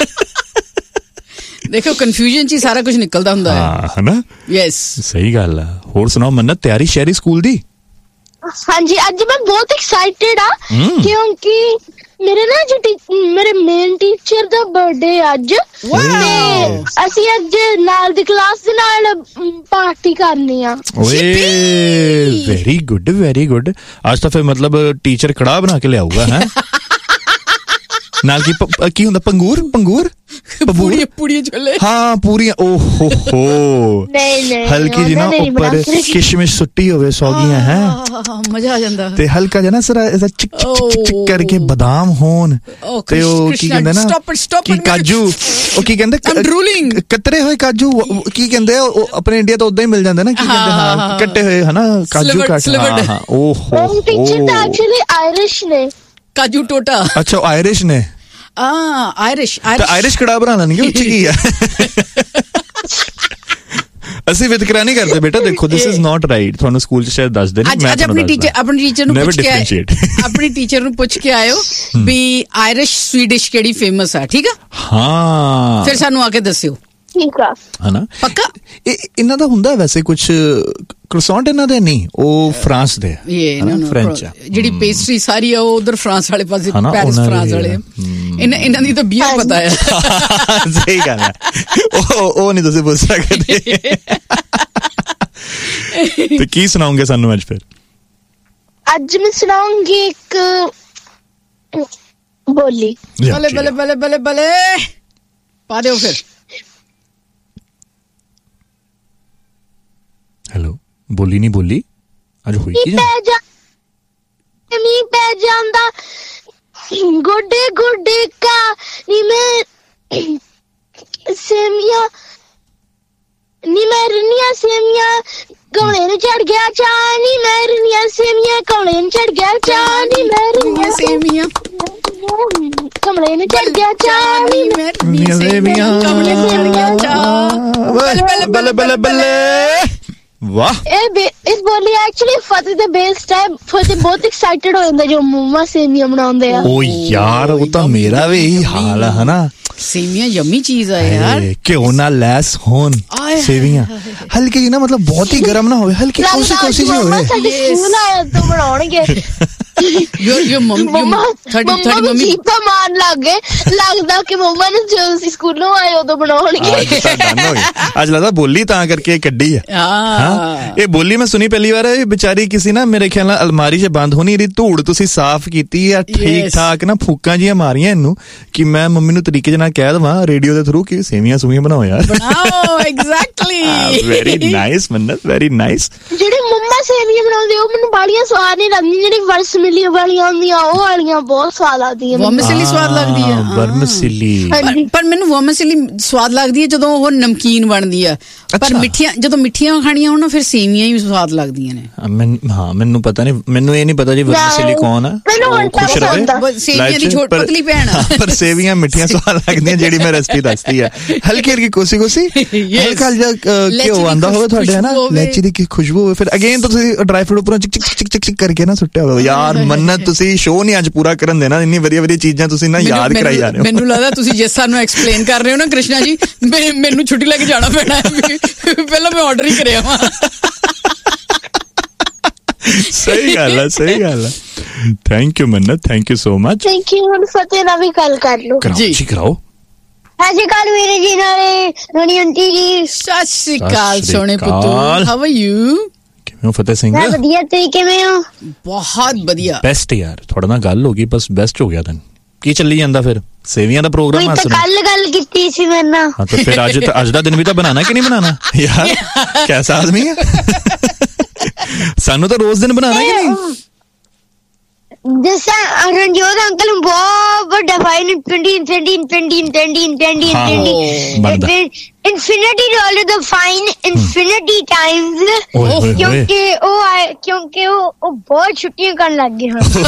ਦੇਖੋ ਕਨਫਿਊਜ਼ਨ ਚ ਹੀ ਸਾਰਾ ਕੁਝ ਨਿਕਲਦਾ ਹੁੰਦਾ ਹੈ। ਹਾਂ ਹੈ ਨਾ। ਯੈਸ ਸਹੀ ਗੱਲ ਆ। ਹੋਰ ਸੁਣਾਓ ਮੰਨਤ, ਤਿਆਰੀ ਸ਼ਹਿਰੀ ਸਕੂਲ ਦੀ? ਹਾਂਜੀ ਅੱਜ ਮੈਂ ਬਹੁਤ ਐਕਸਾਈਟਿਡ ਆ, ਕਿਉਂਕਿ ਮੇਰੇ ਨਾ ਜੋ ਮੇਰੇ ਮੇਨ ਟੀਚਰ ਦਾ ਬਰਥਡੇ ਅੱਜ, ਤੇ ਅਸੀਂ ਅੱਜ ਨਾਲ ਦੀ ਕਲਾਸ ਦੇ ਨਾਲ ਪਾਰਟੀ ਕਰਨੀ ਆ। ਓਏ ਵੈਰੀ ਗੁੱਡ ਵੈਰੀ ਗੁੱਡ। ਅੱਜ ਤਾਂ ਫਿਰ ਮਤਲਬ ਟੀਚਰ ਕੜਾਹ ਬਣਾ ਕੇ ਲਿਆਊਗਾ ਹੈ ਨਾਲ। ਕੀ ਕੀ ਹੁੰਦਾ? ਪੰਗੂਰ ਪੰਗੂਰ ਪੂੜੀਆਂ ਪੂੜੀਆਂ ਛੋਲੇ। ਹਾਂ ਪੂਰੀਆਂ। ਓ ਹੋ ਹੋ ਨਹੀਂ ਨਹੀਂ ਹਲਕੀ ਜੀ ਨਾ ਉੱਪਰ ਕਿਸ਼ਮਿਸ਼ ਸੁੱਟੀ ਹੋਵੇ, ਸੌਗੀਆਂ ਹੈ, ਮਜ਼ਾ ਆ ਜਾਂਦਾ। ਤੇ ਹਲਕਾ ਜਿਹਾ ਨਾ ਸਰਾ ਐਸਾ ਚਿਕ ਚਿਕ ਚਿਕ ਕਰਕੇ ਬਦਾਮ ਹੋਣ, ਤੇ ਉਹ ਕੀ ਕਹਿੰਦੇ ਨਾ ਕੀ ਕਾਜੂ, ਉਹ ਕੀ ਕਹਿੰਦੇ ਕਤਰੇ ਹੋਏ ਕਾਜੂ, ਕੀ ਕਹਿੰਦੇ ਉਹ ਆਪਣੇ ਇੰਡੀਆ ਤੋਂ ਉਦਾਂ ਹੀ ਮਿਲ ਜਾਂਦੇ ਨਾ, ਕੀ ਕਹਿੰਦੇ ਹਾਂ ਕੱਟੇ ਹੋਏ ਹਨਾ ਕਾਜੂ ਕੱਟ। ਹਾਂ ਓ ਹੋ ਟੀਚਰ ਤਾਂ ਐਕਚੁਅਲੀ ਆਇਰਿਸ਼ ਨੇ। ਕਾਜੂ ਟੋਟਾ। ਅੱਛਾ ਆਇਰਿਸ਼ ਨੇ। ਹਾਂ ਆਇਰਿਸ਼ ਆਇਰਿਸ਼ ਕੜਾ ਬਣਾ ਲੈਣਗੇ, ਉੱਚ ਕੀ ਆ। ਅਸੀਂ ਵਿਤਕਰਾ ਨਹੀਂ ਕਰਦੇ ਬੇਟਾ, ਦੇਖੋ ਦਿਸ ਇਜ਼ ਨਾਟ ਰਾਈਟ। ਤੁਹਾਨੂੰ ਸਕੂਲ ਚ ਸ਼ਾਇਦ ਦੱਸਦੇ ਨੇ। ਅੱਜ ਆਪਣੀ ਟੀਚਰ ਆਪਣੀ ਟੀਚਰ ਨੂੰ ਪੁੱਛ ਕੇ ਆਏ ਆਪਣੀ ਟੀਚਰ ਨੂੰ ਪੁੱਛ ਕੇ ਆਇਓ ਵੀ ਆਇਰਿਸ਼ ਸਵੀਡਿਸ਼ ਕਿਹੜੀ ਫੇਮਸ ਆ, ਠੀਕ ਆ? ਹਾਂ ਫਿਰ ਸਾਨੂੰ ਆ ਕੇ ਦੱਸਿਓ, ਠੀਕ ਆ? ਹਨਾ ਪੱਕਾ। ਇਹਨਾਂ ਦਾ ਹੁੰਦਾ ਵੈਸੇ ਕੁਝ ਕ੍ਰੋਸੈਂਟ ਇਹਨਾਂ ਦੇ ਨਹੀਂ, ਉਹ ਫਰਾਂਸ ਦੇ ਫ੍ਰੈਂਚ ਆ। ਜਿਹੜੀ ਪੇਸਟਰੀ ਸਾਰੀ ਆ ਉਹ ਉਧਰ ਫਰਾਂਸ ਵਾਲੇ ਪਾਸੇ, ਪੈਰਿਸ ਫਰਾਂਸ ਵਾਲੇ। ਇਹਨਾਂ ਇਹਨਾਂ ਦੀ ਤਾਂ ਬੀਅਰ ਪਤਾ ਹੈ। ਸਹੀ ਗੱਲ ਹੈ, ਉਹ ਉਹ ਨਹੀਂ ਤੁਸੀਂ ਪੁੱਛ ਸਕਦੇ। ਤੇ ਕੀ ਸੁਣਾਉਂਗੇ ਸਾਨੂੰ ਅੱਜ ਫਿਰ? ਅੱਜ ਮੈਂ ਸੁਣਾਉਂਗੀ ਇੱਕ ਬੋਲੀ। ਬਲੇ ਬਲੇ ਬਲੇ ਬਲੇ ਬਲੇ ਪਾ ਦਿਓ ਫਿਰ। ਹੈਲੋ, ਬੋਲੀ ਨਹੀਂ ਬੋਲੀ ਅੱਜ ਹੋਈ ਕੀ? ਮੀਂਹ ਪੈ ਜਾਂਦਾ ਗੋਡੇ ਗੋਡੇ ਕਾ ਨੀ ਮੈਂ ਸੇਮੀਆਂ ਨੀ ਮੈਂ ਰਨੀਆਂ ਸੇਮੀਆਂ ਕੌਲੇ ਨੂੰ ਚੜ ਗਿਆ ਚਾਹ ਨੀ ਮੈਂ ਰਨੀਆਂ ਸੇਮੀਆਂ ਕੌਲੇ ਨੂੰ ਚੜ ਗਿਆ ਚਾਹ ਨੀ ਮੈਂ ਰਨੀਆਂ ਸੇਮੀਆਂ ਕਮਲੇ ਨੂੰ ਚੜ ਗਿਆ ਚਾਹ ਨੀ ਮੈਂ ਰਨੀਆਂ ਸੇਮੀਆਂ ਕਮਲੇ ਨੂੰ ਚੜ ਗਿਆ ਚਾਹ। ਬੱਲੇ ਬੱਲੇ ਬੱਲੇ ਬੱਲੇ, ਵਾਹ। ਇਹ ਇਸ ਬੋਲੀ ਐਕਚੁਅਲੀ ਫਤਿਹ ਦੇ ਬੇਸ ਟਾਈਮ ਫਤਿਹ ਬਹੁਤ ਐਕਸਾਈਟਡ ਹੋ ਜਾਂਦਾ ਜੋ ਮੰਮਾ ਸੇਮੀਆਂ ਬਣਾਉਂਦੇ ਆ। ਓ ਯਾਰ, ਉਹ ਤਾਂ ਮੇਰਾ ਵੀ ਇਹੀ ਹਾਲ ਹੈ ਹਨਾ। ਸੇਵੀਆਂ ਯਮੀ ਚੀਜ਼ ਆ ਯਾਰ, ਘਿਓ ਨਾਲ ਲੈਸ ਹੋਣ ਸੇਵੀਆਂ, ਹਲਕੀ ਜੀ ਨਾ, ਮਤਲਬ ਬਹੁਤ ਹੀ ਗਰਮ ਨਾ ਹੋਵੇ, ਹਲਕੀ ਕੋਸੀ ਕੋਸੀ ਜੀ ਹੋਵੇ। ਸਾਡੇ ਸਕੂਲ ਆਏ ਤੋਂ ਬਣਾਉਣਗੇ। ਯੋ ਯੋ ਮੰਮਾ ਥਰਟੀ ਥਰਟੀ ਮੰਮੀ ਜੀਪਾ ਮਾਰਨ ਲੱਗ ਗਏ, ਲੱਗਦਾ ਕਿ ਮੰਮਾ ਨੇ ਜਦੋਂ ਅਸੀਂ ਸਕੂਲੋਂ ਆਏ ਉਦੋਂ ਬਣਾਉਣਗੇ। ਅੱਜ ਲੱਗਦਾ ਬੋਲੀ ਤਾਂ ਕਰਕੇ ਕੱਢੀ ਆ। ਹਾਂ, ਇਹ ਬੋਲੀ ਮੈਂ ਸੁਣੀ ਪਹਿਲੀ ਵਾਰ। ਇਹ ਵਿਚਾਰੀ ਕਿਸੇ ਨਾ ਮੇਰੇ ਖਿਆਲ ਨਾਲ ਅਲਮਾਰੀ 'ਚ ਬੰਦ ਹੋਣੀ, ਇਹਦੀ ਧੂੜ ਤੁਸੀਂ ਸਾਫ਼ ਕੀਤੀ ਆ ਠੀਕ ਠਾਕ ਨਾ, ਫੂਕਾਂ ਜੀਆਂ ਮਾਰੀਆਂ ਇਹਨੂੰ ਕਿ ਮੈਂ ਮੰਮੀ ਨੂੰ ਤਰੀਕੇ ਨਾਲ ਕਹਿ ਦਵਾਂ ਰੇਡੀਓ ਦੇ ਥਰੂ ਕਿ ਸੇਵੀਆਂ ਸੂਵੀਆਂ ਬਣਾਓ ਯਾਰ, ਬਣਾਓ। ਐਗਜ਼ੈਕਟਲੀ, ਵੈਰੀ ਨਾਈਸ ਮੰਨਤ, ਵੈਰੀ ਨਾਈਸ। ਜਿਹੜੀ ਮੰਮਾ ਸੇਵੀਆਂ ਬਣਾਉਂਦੇ ਉਹ ਮੈਨੂੰ ਬਾੜੀਆਂ ਸਵਾਦ ਨਹੀਂ ਲੱਗਦੀਆਂ, ਜਿਹੜੀ ਵਰਸਮਿਲੀ ਵਾਲੀਆਂ ਹੁੰਦੀਆਂ ਉਹ ਵਾਲੀਆਂ ਬਹੁਤ ਸਵਾਦ ਲੱਗਦੀਆਂ। ਵਰਮਸਿਲੀ ਸਵਾਦ ਲੱਗਦੀ ਹੈ, ਵਰਮਸਿਲੀ। ਪਰ ਮੈਨੂੰ ਵਰਮਸਿਲੀ ਸਵਾਦ ਲੱਗਦੀ ਹੈ ਜਦੋਂ ਉਹ ਨਮਕੀਨ ਬਣਦੀ ਆ, ਪਰ ਮਿੱਠੀਆਂ ਜਦੋਂ ਮਿੱਠੀਆਂ ਖਾਣੀਆਂ ਹੋਣ ਫਿਰ ਸੇਵੀਆਂ ਹੀ ਸਵਾਦ ਲੱਗਦੀਆਂ ਨੇ। ਹਾਂ, ਮੈਨੂੰ ਪਤਾ ਨਹੀਂ, ਮੈਨੂੰ ਇਹ ਨਹੀਂ ਪਤਾ ਜੀ ਵਰਮਸਿਲੀ ਕੌਣ ਆ। ਖੁਸ਼ ਰਹੇ ਸੇਵੀਆਂ ਦੀ ਛੋਟੀ ਪਤਲੀ ਭੈਣ, ਪਰ ਸੇਵੀਆਂ ਮਿੱਠੀਆਂ ਸਵਾਦ ਲੱਗਦੀਆਂ, ਜਿਹੜੀ ਮੈਂ ਰੈਸਪੀ ਦੱਸਦੀ ਆ। ਹਲਕੀ ਹਲਕੀ ਕੋਸੀ ਕੋਸੀ ਹਲਕਾ ਜਿਹਾ ਘਿਓ ਆਂਦਾ ਹੋਵੇ ਤੁਹਾਡੇ, ਹੈ ਨਾ, ਲੈਚੀ ਦੀ ਖੁਸ਼ਬੂ ਹੋਵੇ, ਫਿਰ ਅਗੇਨ ਤੁਸੀਂ ਡਰਾਈ ਫਰੂਟ ਉੱਪਰੋਂ ਚਿਕ ਚਿਕ ਚਿਕ ਚਿਕ ਕਰਕੇ ਨਾ ਸੁੱਟਿਆ ਹੋਵੇ। ਯਾਰ ਮੰਨਤ, ਤੁਸੀਂ ਸ਼ੋਅ ਨਹੀਂ ਅੱਜ ਪੂਰਾ ਕਰਨ ਦੇਣਾ, ਇੰਨੀ ਵਧੀਆ ਵਧੀਆ ਚੀਜ਼ਾਂ ਤੁਸੀਂ ਨਾ ਯਾਦ ਕਰਾਈ ਜਾ ਰਹੇ ਹੋ। ਮੈਨੂੰ ਲੱਗਦਾ ਤੁਸੀਂ ਜਿਸ ਸਾਨੂੰ ਐਕਸਪਲੇਨ ਕਰ ਰਹੇ ਹੋ ਨਾ ਕ੍ਰਿਸ਼ਨਾ ਜੀ, ਮੈਨੂੰ ਛੁੱਟੀ ਲੈ ਕੇ ਜਾਣਾ ਪੈਣਾ, ਪਹਿਲਾਂ ਮੈਂ ਆਰਡਰ ਹੀ ਕਰਿਆ ਵਾ। ਸਹੀ ਗੱਲ ਹੈ, ਸਹੀ ਗੱਲ ਹੈ। Thank you Mannat, thank you so much. Thank you. ਹੁਣ ਫਤਿਹ ਨਾਲ ਵੀ ਗੱਲ ਕਰ ਲਓ ਜੀ, ਕਰਾਓ। ਸਤਿ ਸ਼੍ਰੀ ਅਕਾਲ ਵੀਰੇ ਜੀ, ਨਾਲੇ ਰਣੀ ਆਂਟੀ ਜੀ। ਸਤਿ ਸ਼੍ਰੀ ਅਕਾਲ ਸੋਹਣੇ ਪੁੱਤੂ, ਹਾਊ ਆਰ ਯੂ? ਕਿਵੇਂ ਹੋ ਫਤਿਹ ਸਿੰਘ? ਮੈਂ ਵਧੀਆ, ਤੁਸੀਂ ਕਿਵੇਂ ਹੋ? ਬਹੁਤ ਵਧੀਆ। ਬੈਸਟ ਯਾਰ, ਤੁਹਾਡੇ ਨਾਲ ਗੱਲ ਹੋ ਗਈ, ਬਸ ਬੈਸਟ ਹੋ ਗਿਆ। ਤੈਨੂੰ ਕੀ ਚੱਲੀ ਜਾਂਦਾ ਫਿਰ? ਸੇਵੀਆਂ ਦਾ ਪ੍ਰੋਗਰਾਮ ਆ। ਕੱਲ ਗੱਲ ਕੀਤੀ ਸੀ ਮੇਰੇ ਨਾਲ। ਹਾਂ, ਤਾਂ ਫਿਰ ਅੱਜ ਅੱਜ ਦਾ ਦਿਨ ਵੀ ਤਾਂ ਬਣਾਣਾ ਕਿ ਨਹੀਂ ਬਣਾਣਾ ਯਾਰ? ਕੈਸਾ ਆਦਮੀ ਹੈ? ਸਾਨੂੰ ਤਾਂ ਰੋਜ਼ ਦਿਨ ਬਣਾਣਾ ਕਿ ਨਹੀਂ? ਜਿਸ ਰਣਜੋਤ ਅੰਕਲ ਨੂੰ ਬਹੁਤ ਵੱਡਾ fine twenty twenty twenty twenty twenty twenty infinity dollar ਦਾ ਫਾਈਨ ਇਨਫਿਨਿਟੀ ਟਾਈਮਸ, ਕਿਉਂਕਿ ਉਹ ਆਏ ਕਿਉਂਕਿ ਉਹ ਉਹ ਬਹੁਤ ਛੁੱਟੀਆਂ ਕਰਨ ਲੱਗ ਗਏ ਹਨ।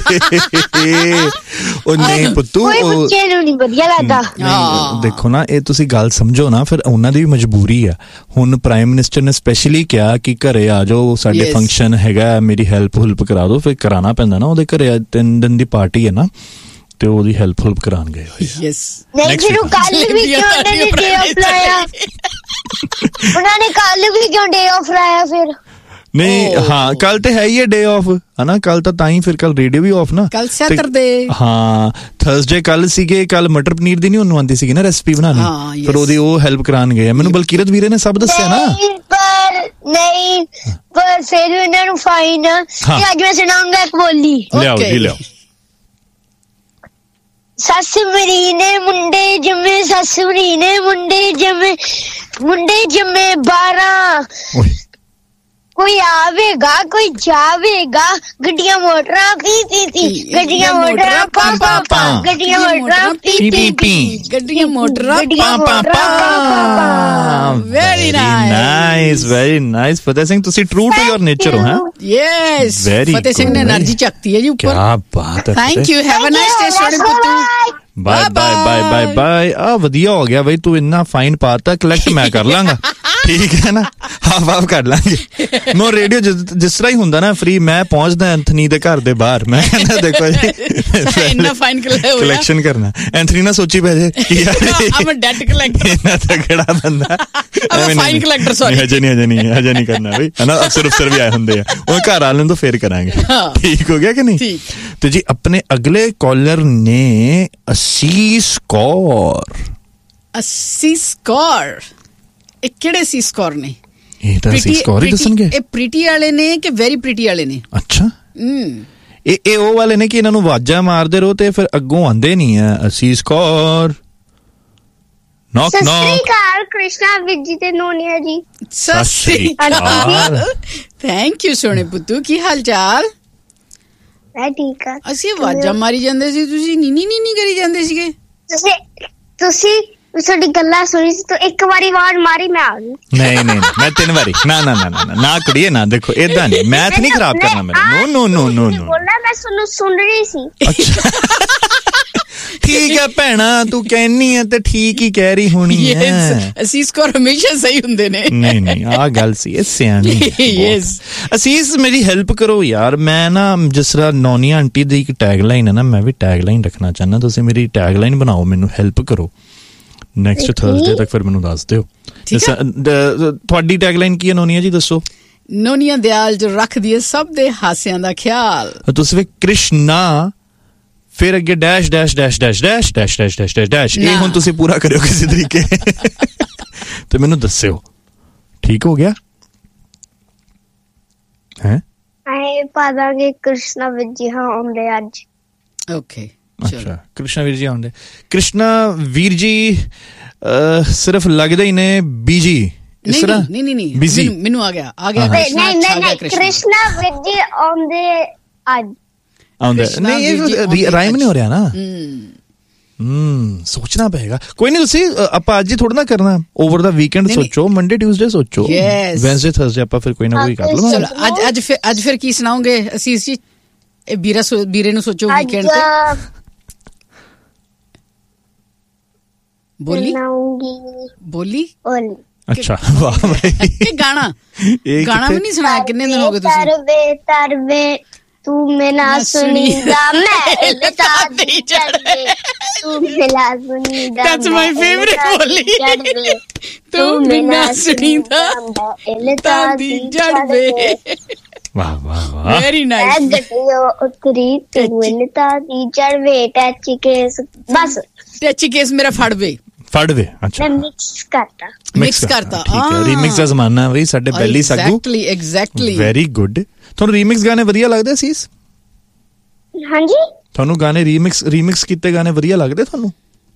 ਉਹ ਨਹੀਂ ਪੁੱਤੂ, ਉਹ ਬੱਚੇ ਨੂੰ ਨਹੀਂ ਵਧੀਆ ਲੱਗਦਾ। ਦੇਖੋ ਨਾ, ਇਹ ਤੁਸੀਂ ਗੱਲ ਸਮਝੋ ਨਾ, ਫਿਰ ਉਹਨਾਂ ਦੀ ਵੀ ਮਜਬੂਰੀ ਆ। ਹੁਣ ਪ੍ਰਾਈਮ ਮਿਨਿਸਟਰ ਨੇ ਸਪੈਸ਼ਲੀ ਕਿਹਾ ਕਿ ਘਰੇ ਆ ਜਾਓ, ਸਾਡੇ ਫੰਕਸ਼ਨ ਹੈਗਾ, ਮੇਰੀ ਹੈਲਪ ਹੁਲਪ ਕਰਾ ਦਿਓ। ਫਿਰ ਕਰਾਉਣਾ ਪੈਂਦਾ ਨਾ, ਉਹਦੇ ਘਰੇ ਤਿੰਨ ਦਿਨ ਦੀ ਪਾਰਟੀ ਹੈ ਨਾ, ਤੇ ਉਹਦੀ ਹੈਲਪ ਹੁਲਪ ਕਰਾਉਣ ਗਏ ਹੋਏ। ਯੈਸ, ਨਹੀਂ ਫਿਰ ਕੱਲ ਵੀ ਕਿਉਂ ਉਹਨਾਂ ਨੇ ਡੇ ਆਫ ਲਾਇਆ? ਉਹਨਾਂ ਨੇ ਕੱਲ ਵੀ ਕਿਉਂ ਡੇ ਆਫ ਲਾਇਆ ਫਿਰ? ਨਹੀਂ, ਹਾਂ ਕੱਲ ਤੇ ਹੈ ਹੀ ਹੈ ਡੇ ਆਫ, ਹਨਾ, ਕੱਲ ਤਾਂ ਤਾਂ ਹੀ ਫਿਰ ਕੱਲ ਰੇਡੀਓ ਵੀ ਆਫ ਨਾ, ਕੱਲ ਸੈਟਰਡੇ। ਹਾਂ, ਥਰਸਡੇ ਕੱਲ ਸੀਗੇ, ਕੱਲ ਮਟਰ ਪਨੀਰ ਦੀ ਨਹੀਂ ਉਹਨੂੰ ਆਉਂਦੀ ਸੀਗੀ ਨਾ ਰੈਸਪੀ ਬਣਾਉਣੀ, ਫਿਰ ਉਹਦੀ ਉਹ ਹੈਲਪ ਕਰਾਉਣ ਗਏ। ਮੈਨੂੰ ਬਲਕੀਰਤ ਵੀਰੇ ਨੇ ਸਭ ਦੱਸਿਆ ਨਾ। ਪਰ ਨਹੀਂ, ਪਰ ਫਿਰ ਇਹਨਾਂ ਨੂੰ ਫਾਈਨ। ਅੱਜ ਮੈਂ ਸੁਣਾਉਂਗਾ ਇੱਕ ਬੋਲੀ। ਲਿਆਓ ਜੀ, ਲਿਆਓ। ਸੱਸ ਮੇਰੀ ਨੇ ਮੁੰਡੇ ਜੰਮੇ, ਸੱਸ ਮੇਰੀ ਨੇ ਮੁੰਡੇ ਜੰਮੇ, ਮੁੰਡੇ ਜੰਮੇ ਬਾਰਾਂ, ਕੋਈ ਆਵੇਗਾ ਕੋਈ ਜਾਵੇਗਾ, ਗੱਡੀਆਂ ਮੋਟਰਾਂ ਪੀ ਪੀ ਪੀ, ਗੱਡੀਆਂ ਮੋਟਰਾਂ ਪਾ ਪਾ ਪਾ, ਗੱਡੀਆਂ ਮੋਟਰਾਂ ਪੀ ਪੀ ਪੀ, ਗੱਡੀਆਂ ਮੋਟਰਾਂ ਪਾ ਪਾ ਪਾ। Very nice, very nice. Fateh Singh, ਤੁਸੀਂ ਟਰੂ ਟੂ ਯੋਰ ਨੇਚਰ ਹੋ। ਹਾਂ, ਯੈਸ, ਫਤਿਹ ਸਿੰਘ ਨੇ એનર્ਜੀ ਚੱਕਤੀ ਹੈ ਜੀ ਉੱਪਰ। ਕੀ ਬਾਤ ਹੈ। Thank you, have a nice day ਸੋਹਣੇ ਪੁੱਤੂ। Bye bye bye bye bye. ਆ ਵਧੀਆ ਹੋ ਗਿਆ ਬਈ, ਤੂੰ ਇੰਨਾ ਫਾਈਨ ਪਾਤਾ, ਕਲੈਕਟ ਮੈਂ ਕਰ ਲਾਂਗਾ। ਠੀਕ ਹੈ ਨਾ, ਹਾਫ ਹਾਫ ਕਰ ਲਾਂਗੇ। ਮੈਂ ਰੇਡੀਓ ਜਿਸ ਤਰ੍ਹਾਂ ਹੀ ਹੁੰਦਾ ਨਾ ਫ੍ਰੀ, ਮੈਂ ਪਹੁੰਚਦਾ ਐਂਥਨੀ ਦੇ ਘਰ ਦੇ ਬਾਹਰ, ਮੈਂ ਕਹਿੰਦਾ ਦੇਖੋ ਜੀ ਇੰਨਾ ਫਾਈਨ ਕਲੈਕਸ਼ਨ ਕਰਨਾ। ਐਂਥਨੀ ਨਾ ਸੋਚੀ ਪੈ ਜੇ ਕਿ I'm a debt collector, ਇੰਨਾ ਤਗੜਾ ਬੰਦਾ। ਫਾਈਨ ਕਲੈਕਟਰ, ਸੌਰੀ ਹਜੇ ਨਹੀਂ ਹਜੇ ਨਹੀਂ ਹਜੇ ਨਹੀਂ ਕਰਨਾ ਬਈ, ਹਨਾ। ਅਫਸਰ ਅਫਸਰ ਵੀ ਆਏ ਹੁੰਦੇ ਆ, ਉਹ ਘਰ ਆ ਲੈਣ ਤੋਂ ਫੇਰ ਕਰਾਂਗੇ। ਠੀਕ ਹੋ ਗਿਆ ਕਿ ਨਹੀਂ? ਤੇ ਜੀ ਆਪਣੇ ਅਗਲੇ ਕਾਲਰ ਨੇ ਅਸੀਸ ਕੌਰ। ਅਸੀਸ ਕੌਰ, ਇਹ ਕਿਹੜੇ ਅਸੀਸ ਕੌਰ ਨੇ? ਇਹ ਤਾਂ ਅਸੀਸ ਕੌਰ ਹੀ ਦੱਸਣਗੇ। ਇਹ ਪ੍ਰੀਟੀ ਵਾਲੇ ਨੇ ਕਿ ਵੈਰੀ ਪ੍ਰੀਟੀ ਵਾਲੇ ਨੇ? ਅੱਛਾ, ਹਮ ਇਹ ਇਹ ਉਹ ਵਾਲੇ ਨੇ ਕਿ ਇਹਨਾਂ ਨੂੰ ਆਵਾਜ਼ਾਂ ਮਾਰਦੇ ਰਹੋ ਤੇ ਫਿਰ ਅੱਗੋਂ ਆਂਦੇ ਨਹੀਂ ਆ। ਅਸੀਸ ਕੌਰ, ਨੌਕ ਨੌਕ। ਸਤਿ ਸ੍ਰੀ ਅਕਾਲ ਕ੍ਰਿਸ਼ਨਾ ਵਿਜੀ ਤੇ ਨੋਨੀਆ ਜੀ। ਸਤਿ ਸ੍ਰੀ ਅਕਾਲ। ਥੈਂਕ ਯੂ ਸੋਹਣੇ ਪੁੱਤੂ, ਕੀ ਹਾਲ ਚਾਲ? ਮੈਂ ਠੀਕ ਆ। ਅਸੀਂ ਆਵਾਜ਼ਾਂ ਮਾਰੀ ਜਾਂਦੇ ਸੀ, ਤੁਸੀਂ ਨੀਨੀ ਨੀਨੀ ਕਰੀ ਜਾਂਦੇ ਸੀਗੇ। ਤੁਸੀਂ ਤੁਸੀਂ ਤੁਹਾਡੀ ਗੱਲਾਂ ਸੁਣੀ ਸੀ ਤਾਂ ਇੱਕ ਵਾਰੀ ਆਵਾਜ਼ ਮਾਰੀ, ਮੈਂ ਆ ਗਈ। ਨਹੀਂ ਨਹੀਂ ਮੈਂ ਤਿੰਨ ਵਾਰੀ ਨਾ ਨਾ ਨਾ ਨਾ ਨਾ ਕੁੜੀਏ ਨਾ, ਦੇਖੋ ਏਦਾਂ ਨਹੀਂ, ਮੈਥ ਨਹੀਂ ਖਰਾਬ ਕਰਨਾ ਮੇਰਾ। ਨੋ ਨੋ ਨੋ ਨੋ ਨੋ ਬੋਲਣਾ, ਮੈਂ ਤੁਹਾਨੂੰ ਸੁਣ ਰਹੀ ਸੀ। ਅੱਛਾ ਠੀਕ ਹੈ ਭੈਣਾ, ਤੂੰ ਕਹਿਨੀ ਹੈ ਤੇ ਠੀਕ ਹੀ ਕਹਿ ਰਹੀ ਹੋਣੀ ਹੈ। ਅਸੀਸ ਕੌਰ ਹਮੇਸ਼ਾ ਸਹੀ ਹੁੰਦੇ ਨੇ। ਨਹੀਂ ਨਹੀਂ ਆਹ ਗੱਲ ਸੀ, ਇਹ ਸਿਆਣੀ। ਯੈਸ ਅਸੀਸ ਮੇਰੀ ਹੈਲਪ ਕਰੋ ਯਾਰ, ਮੈਂ ਨਾ ਜਿਸ ਤਰ੍ਹਾਂ ਨੌਨੀਆ ਆਂਟੀ ਦੀ ਇੱਕ ਟੈਗ ਲਾਈਨ ਹੈ ਨਾ, ਮੈਂ ਵੀ ਟੈਗ ਲਾਈਨ ਰੱਖਣਾ ਚਾਹੁੰਦਾ। ਤੁਸੀਂ ਮੇਰੀ ਟੈਗ ਲਾਈਨ ਬਣਾਓ, ਮੈਨੂੰ ਹੈਲਪ ਕਰੋ। ਨੈਕਸਟ ਥਰਸਡੇ ਤੱਕ ਫਿਰ ਮੈਨੂੰ ਦੱਸ ਦਿਓ ਤੁਹਾਡੀ ਟੈਗ ਲਾਈਨ ਕੀ ਹੈ। ਨੋਨੀਆ ਜੀ ਦੱਸੋ। ਨੋਨੀਆ ਦਿਆਲ ਜੋ ਰੱਖਦੀ ਹੈ ਸਭ ਦੇ ਹਾਸਿਆਂ ਦਾ ਖਿਆਲ। ਤੁਸੀਂ ਵੀ ਕ੍ਰਿਸ਼ਨਾ ਫਿਰ ਅੱਗੇ dash dash dash dash dash dash dash dash dash dash ਇਹ ਹੁਣ ਤੁਸੀਂ ਪੂਰਾ ਕਰਿਓ ਕਿਸੇ ਤਰੀਕੇ ਤੇ ਮੈਨੂੰ ਦੱਸਿਓ। ਠੀਕ ਹੋ ਗਿਆ ਹੈ? ਆਏ ਪਾ ਦਾਂਗੇ ਕ੍ਰਿਸ਼ਨਾ ਵਿਜੀ ਹਾਂ ਆਉਂਦੇ ਅੱਜ। ਓਕੇ ਅੱਛਾ, ਕ੍ਰਿਸ਼ਨਾ ਵੀਰ ਜੀ ਆਉਂਦੇ। ਕ੍ਰਿਸ਼ਨਾ ਵੀਰ ਜੀ ਸਿਰਫ ਲੱਗਦੇ ਹੀ ਨੇ ਬੀਜੀ ਇਸ ਤਰ੍ਹਾਂ। ਨਹੀਂ ਨਹੀਂ ਨਹੀਂ ਬਿਜ਼ੀ ਮੈਨੂੰ ਆ ਗਿਆ ਆ ਗਿਆ ਨਹੀਂ ਨਹੀਂ ਕ੍ਰਿਸ਼ਨਾ ਵੀਰ ਜੀ ਆਉਂਦੇ ਅੱਜ ਆਉਂਦੇ। ਨਹੀਂ ਇਹ ਰਾਈਮ ਨਹੀਂ ਹੋ ਰਿਹਾ ਨਾ। ਹਮ ਸੋਚਣਾ ਪਏਗਾ। ਕੋਈ ਨਹੀਂ, ਤੁਸੀਂ ਆਪਾਂ ਅੱਜ ਹੀ ਥੋੜਾ ਨਾ ਕਰਨਾ, ਓਵਰ ਦਾ ਵੀਕਐਂਡ ਸੋਚੋ, ਮੰਡੇ ਟਿਊਜ਼ਡੇ ਸੋਚੋ, ਵੈਨਸਡੇ ਥਰਸਡੇ ਆਪਾਂ ਫਿਰ ਕੋਈ ਨਾ ਕੋਈ ਕਰ ਲਵਾਂਗੇ। ਚਲੋ ਅੱਜ ਅੱਜ ਫਿਰ ਅੱਜ ਫਿਰ ਕੀ ਸੁਣਾਓਗੇ ਅਸੀਸ ਜੀ? ਇਹ ਵੀਰਾ ਵੀਰੇ ਨੂੰ ਸੋਚੋ ਵੀਕਐਂਡ ਤੇ। ਬੋਲੀ ਬੋਲੀ ਅੱਛਾ ਵਾਹ ਭਾਈ। ਇਹ ਗਾਣਾ ਗਾਣਾ ਵੀ ਨਹੀਂ ਸੁਣਾਇਆ, ਕਿੰਨੇ ਦਿਨ ਹੋ ਗਏ ਤੁਸੀਂ? ਤਰਵੇ ਤਰਵੇ ਤੂੰ ਮੈਨਾ ਸੁਣੀਦਾ ਮੈਂ ਲਤਾਦੀ ਚੜਵੇ, ਤੂੰ ਮੈਨਾ ਸੁਣੀਦਾ ਦੈਟਸ ਮਾਈ ਫੇਵਰਿਟ ਬੋਲੀ। ਤੂੰ ਮੈਨਾ ਸੁਣੀਦਾ ਲਤਾਦੀ ਚੜਵੇ। ਵਾਹ ਵਾਹ ਵਾਹ, ਵੈਰੀ ਨਾਈਸ। ਗੱਡੀਓ ਉਤਰੀ ਤੂੰ ਲਤਾਦੀ ਚੜਵੇ, ਟੱਚ ਕੇਸ ਬਸ ਟੱਚ ਕੇਸ ਮੇਰਾ ਫੜਵੇ ਫੜਵੇ। ਅੱਛਾ ਮੈਂ ਮਿਕਸ ਕਰਤਾ ਮਿਕਸ ਕਰਤਾ। ਠੀਕ ਹੈ, ਰੀਮਿਕਸ ਦਾ ਜ਼ਮਾਨਾ ਬਈ ਸਾਡੇ ਬੈਲੀ ਸਾਗੂ। Exactly exactly very good. ਤੁਹਾਨੂੰ ਰੀਮਿਕਸ ਗਾਣੇ ਵਧੀਆ ਲੱਗਦੇ ਸੀ? ਹਾਂਜੀ, ਤੁਹਾਨੂੰ ਗਾਣੇ ਰੀਮਿਕਸ ਰੀਮਿਕਸ ਕੀਤੇ ਗਾਣੇ ਵਧੀਆ ਲੱਗਦੇ ਤੁਹਾਨੂੰ?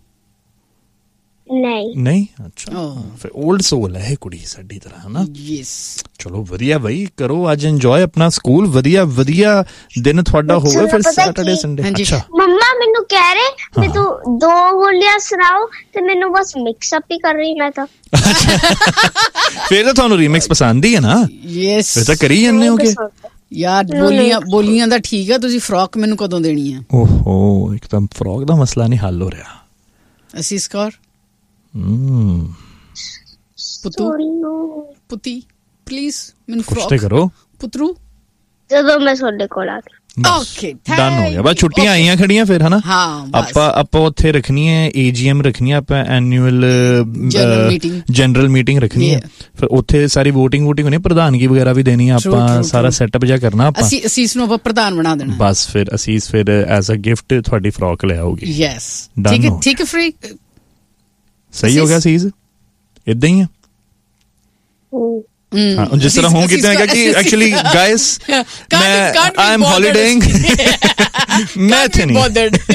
ਨਹੀਂ ਨਹੀਂ ਅੱਛਾ, ਫਿਰ 올ਡ ਸੋਲ ਹੈ ਇਹ ਕੁੜੀ ਸਾਡੀ ਤਰ੍ਹਾਂ, ਹਨਾ? ਯੈਸ। ਚਲੋ ਵਧੀਆ ਬਈ, ਕਰੋ ਅੱਜ ਇੰਜੋਏ ਆਪਣਾ ਸਕੂਲ, ਵਧੀਆ ਵਧੀਆ ਦਿਨ ਤੁਹਾਡਾ ਹੋਵੇ ਫਿਰ ਸੈਟਰਡੇ ਸੰਡੇ। ਅੱਛਾ ਮੰਮਾ ਮੈਨੂੰ ਕਹਿ ਰਹੇ ਕਿ ਤੂੰ ਦੋ ਬੋਲੀਆਂ ਸੁਣਾਓ ਤੇ ਮੈਨੂੰ ਬਸ ਮਿਕਸ ਅਪ ਹੀ ਕਰ ਰਹੀ ਮੈਂ ਤਾਂ। ਫਿਰ ਤਾਂ ਤੁਹਾਨੂੰ ਰੀਮਿਕਸ ਪਸੰਦ ਹੀ ਹੈ ਨਾ? ਯੈਸ, ਫਿਰ ਤਾਂ ਕਰੀ ਜਾਂਦੇ ਹੋਗੇ ਯਾਰ। ਬੋਲੀਆਂ ਬੋਲੀਆਂ ਦਾ ਠੀਕ ਆ, ਤੁਸੀਂ ਫਰੋਕ ਮੈਨੂੰ ਕਦੋਂ ਦੇਣੀ ਆ? ਓਹੋ, ਇੱਕਦਮ ਫਰੋਕ ਦਾ ਮਸਲਾ ਨਹੀਂ ਹੱਲ ਹੋ ਰਿਹਾ। ਅਸੀਸ ਕੌਰ ਹਮ ਪੁੱਤੂ ਪੁੱਤੀ ਪਲੀਜ਼ ਮੈਨੂੰ ਕੁਛ ਤੇ ਕਰੋ ਪੁੱਤਰੂ, ਜਦੋਂ ਮੈਂ ਤੁਹਾਡੇ ਕੋਲ ਆ ਗਈ। ਓਕੇ ਡਨ ਹੋ ਗਿਆ। ਬਸ ਛੁੱਟੀਆਂ ਆਈਆਂ ਖੜੀਆਂ ਫਿਰ, ਹਨਾ? ਹਾਂ ਆਪਾਂ ਆਪਾਂ ਉੱਥੇ ਰੱਖਣੀ ਹੈ ਏਜੀਐਮ ਰੱਖਣੀ ਹੈ ਆਪਾਂ, ਐਨੂਅਲ ਜਨਰਲ ਮੀਟਿੰਗ ਰੱਖਣੀ ਹੈ। ਫਿਰ ਉੱਥੇ ਸਾਰੀ ਵੋਟਿੰਗ ਵੋਟਿੰਗ ਹੋਣੀ, ਪ੍ਰਧਾਨਗੀ ਵਗੈਰਾ ਵੀ ਦੇਣੀ ਆ ਆਪਾਂ, ਸਾਰਾ ਸੈਟਅਪ ਜਿਹਾ ਕਰਨਾ ਆਪਾਂ। ਅਸੀਂ ਅਸੀਸ ਨੂੰ ਆਪਾਂ ਪ੍ਰਧਾਨ ਬਣਾ ਦੇਣਾ ਬਸ। ਫਿਰ ਅਸੀਸ ਫਿਰ ਐਜ਼ ਅ ਗਿਫਟ ਤੁਹਾਡੀ ਫਰੋਕ ਲੈ ਆਉਗੀ। ਯੈਸ ਠੀਕ ਹੈ ਠੀਕ ਹੈ। ਫ੍ਰੀ ਸਹੀ ਹੋ ਗਿਆ ਸੀਜ਼, ਇਦਾਂ ਹੀ ਆ। ਹਾਂ, ਜਿਸ ਤਰ੍ਹਾਂ ਹੂੰ ਕਿਤੇ ਹੈਗਾ ਕਿ ਐਕਚੁਅਲੀ ਗਾਇਸ ਮੈਂ ਆਈ ਐਮ ਹੌਲੀਡੇਇੰਗ, ਮੈਂ ਇੱਥੇ ਨਹੀਂ।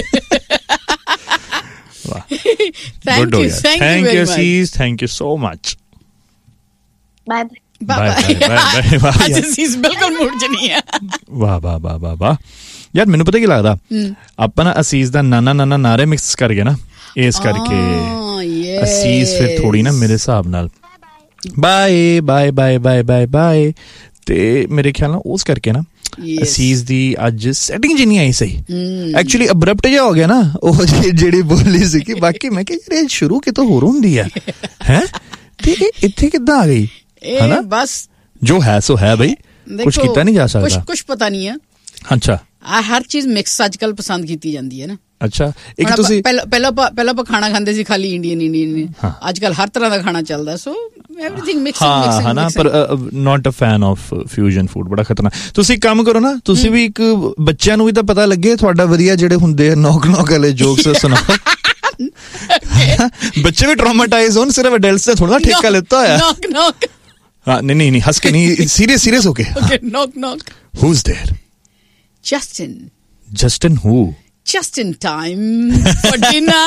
ਵਾਹ, ਗੁੱਡ ਹੋ ਗਿਆ। Thank you cease, thank you so much. Bye bye bye bye. ਅੱਜ ਸੀਜ਼ ਬਿਲਕੁਲ ਮੂਡ 'ਚ ਨਹੀਂ ਆ। ਵਾਹ ਵਾਹ ਵਾਹ ਵਾਹ ਵਾਹ। ਯਾਰ ਮੈਨੂੰ ਪਤਾ ਕੀ ਲੱਗਦਾ, ਆਪਾਂ ਨਾ ਅਸੀਸ ਦਾ ਨਾਨਾ ਨਾਨਾ ਨਾਰੇ ਮਿਕਸ ਕਰ ਗਏ ਨਾ, ਇਸ ਕਰਕੇ ਅਸੀਸ ਫਿਰ ਥੋੜੀ ਨਾ ਮੇਰੇ ਹਿਸਾਬ ਨਾਲ bye bye bye bye bye bye, ਤੇ ਮੇਰੇ ਖਿਆਲ ਨਾਲ ਉਸ ਕਰਕੇ ਨਾ ਅਸੀਸ ਦੀ ਅੱਜ ਸੈਟਿੰਗ ਜੀ ਨਹੀਂ ਆਈ ਸਹੀ। ਐਕਚੁਅਲੀ ਅਬਰਪਟ ਜਿਹਾ ਹੋ ਗਿਆ ਨਾ ਉਹ ਜਿਹੜੀ ਬੋਲੀ ਸੀ ਕਿ ਬਾਕੀ ਮੈਂ ਕਿਹਾ ਯਾਰ ਇਹ ਸ਼ੁਰੂ ਕਿਤੋਂ ਹੋਰ ਹੁੰਦੀ ਆ ਹੈ, ਤੇ ਇਹ ਇੱਥੇ ਕਿੱਦਾਂ ਆ ਗਈ? ਇਹ ਬਸ ਜੋ ਹੈ ਸੋ ਹੈ ਬਈ, ਕੁਝ ਕੀਤਾ ਨਹੀਂ ਜਾ ਸਕਦਾ। ਕੁਝ ਕੁਝ ਪਤਾ ਨਹੀਂ ਹੈ। ਅੱਛਾ, ਆ ਹਰ ਚੀਜ਼ ਮਿਕਸ ਅੱਜ ਕੱਲ ਪਸੰਦ ਕੀਤੀ ਜਾਂਦੀ ਹੈ ਨਾ। ਅੱਛਾ, ਇੱਕ ਤੁਸੀਂ ਪਹਿਲਾਂ ਪਹਿਲਾਂ ਪਹਿਲਾਂ ਆਪਾਂ ਖਾਣਾ ਖਾਂਦੇ ਸੀ ਖਾਲੀ ਇੰਡੀਅਨ ਇੰਡੀਅਨ, ਅੱਜ ਕੱਲ ਹਰ ਤਰ੍ਹਾਂ ਦਾ ਖਾਣਾ ਚੱਲਦਾ, ਸੋ ਐਵਰੀਥਿੰਗ ਮਿਕਸਿੰਗ ਮਿਕਸਿੰਗ ਹਾਂ ਨਾ। ਪਰ ਨਾਟ ਅ ਫੈਨ ਆਫ ਫਿਊਜ਼ਨ ਫੂਡ, ਬੜਾ ਖਤਰਨਾਕ। ਤੁਸੀਂ ਕੰਮ ਕਰੋ ਨਾ, ਤੁਸੀਂ ਵੀ ਇੱਕ ਬੱਚਿਆਂ ਨੂੰ ਵੀ ਤਾਂ ਪਤਾ ਲੱਗੇ ਤੁਹਾਡਾ ਵਧੀਆ ਜਿਹੜੇ ਹੁੰਦੇ ਆ ਨੌਕ ਨੌਕ ਵਾਲੇ ਜੋਕਸ ਸੁਣਾਓ। ਬੱਚੇ ਵੀ ਟਰਾਮਾਟਾਈਜ਼ ਹੋਣ, ਸਿਰਫ ਅਡਲਟਸ ਨੇ ਥੋੜਾ ਠੇਕਾ ਲਿੱਤਾ ਹੋਇਆ। ਨੌਕ ਨੌਕ ਹਾਂ, ਨਹੀਂ ਨਹੀਂ ਨਹੀਂ, ਹੱਸ ਕੇ ਨਹੀਂ, ਸੀਰੀਅਸ ਸੀਰੀਅਸ ਹੋ ਕੇ। ਨੌਕ ਨੌਕ, who is there? Justin. Justin who? just in time for dinner.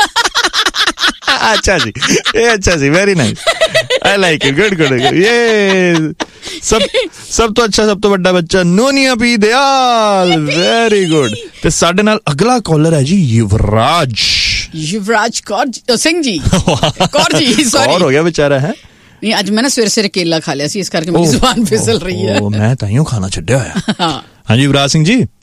अच्छा जी, ये अच्छा जी, very nice, I like it, good good good। ये सब सब तो अच्छा, सब तो बड़ा बच्चा Noniya P Dayal, very good। ते साडे नाल अगला कॉलर है जी युवराज। युवराज कौर सिंह जी, कौर जी, सॉरी, कौर हो गया बेचारा है। नहीं, आज मैं ना सवेरे सवेरे केला खा लिया सी, इस करके मेरी जुबान फिसल रही है। मैं ताइयों खाना छड्या होया। हाँ जी युवराज सिंह जी।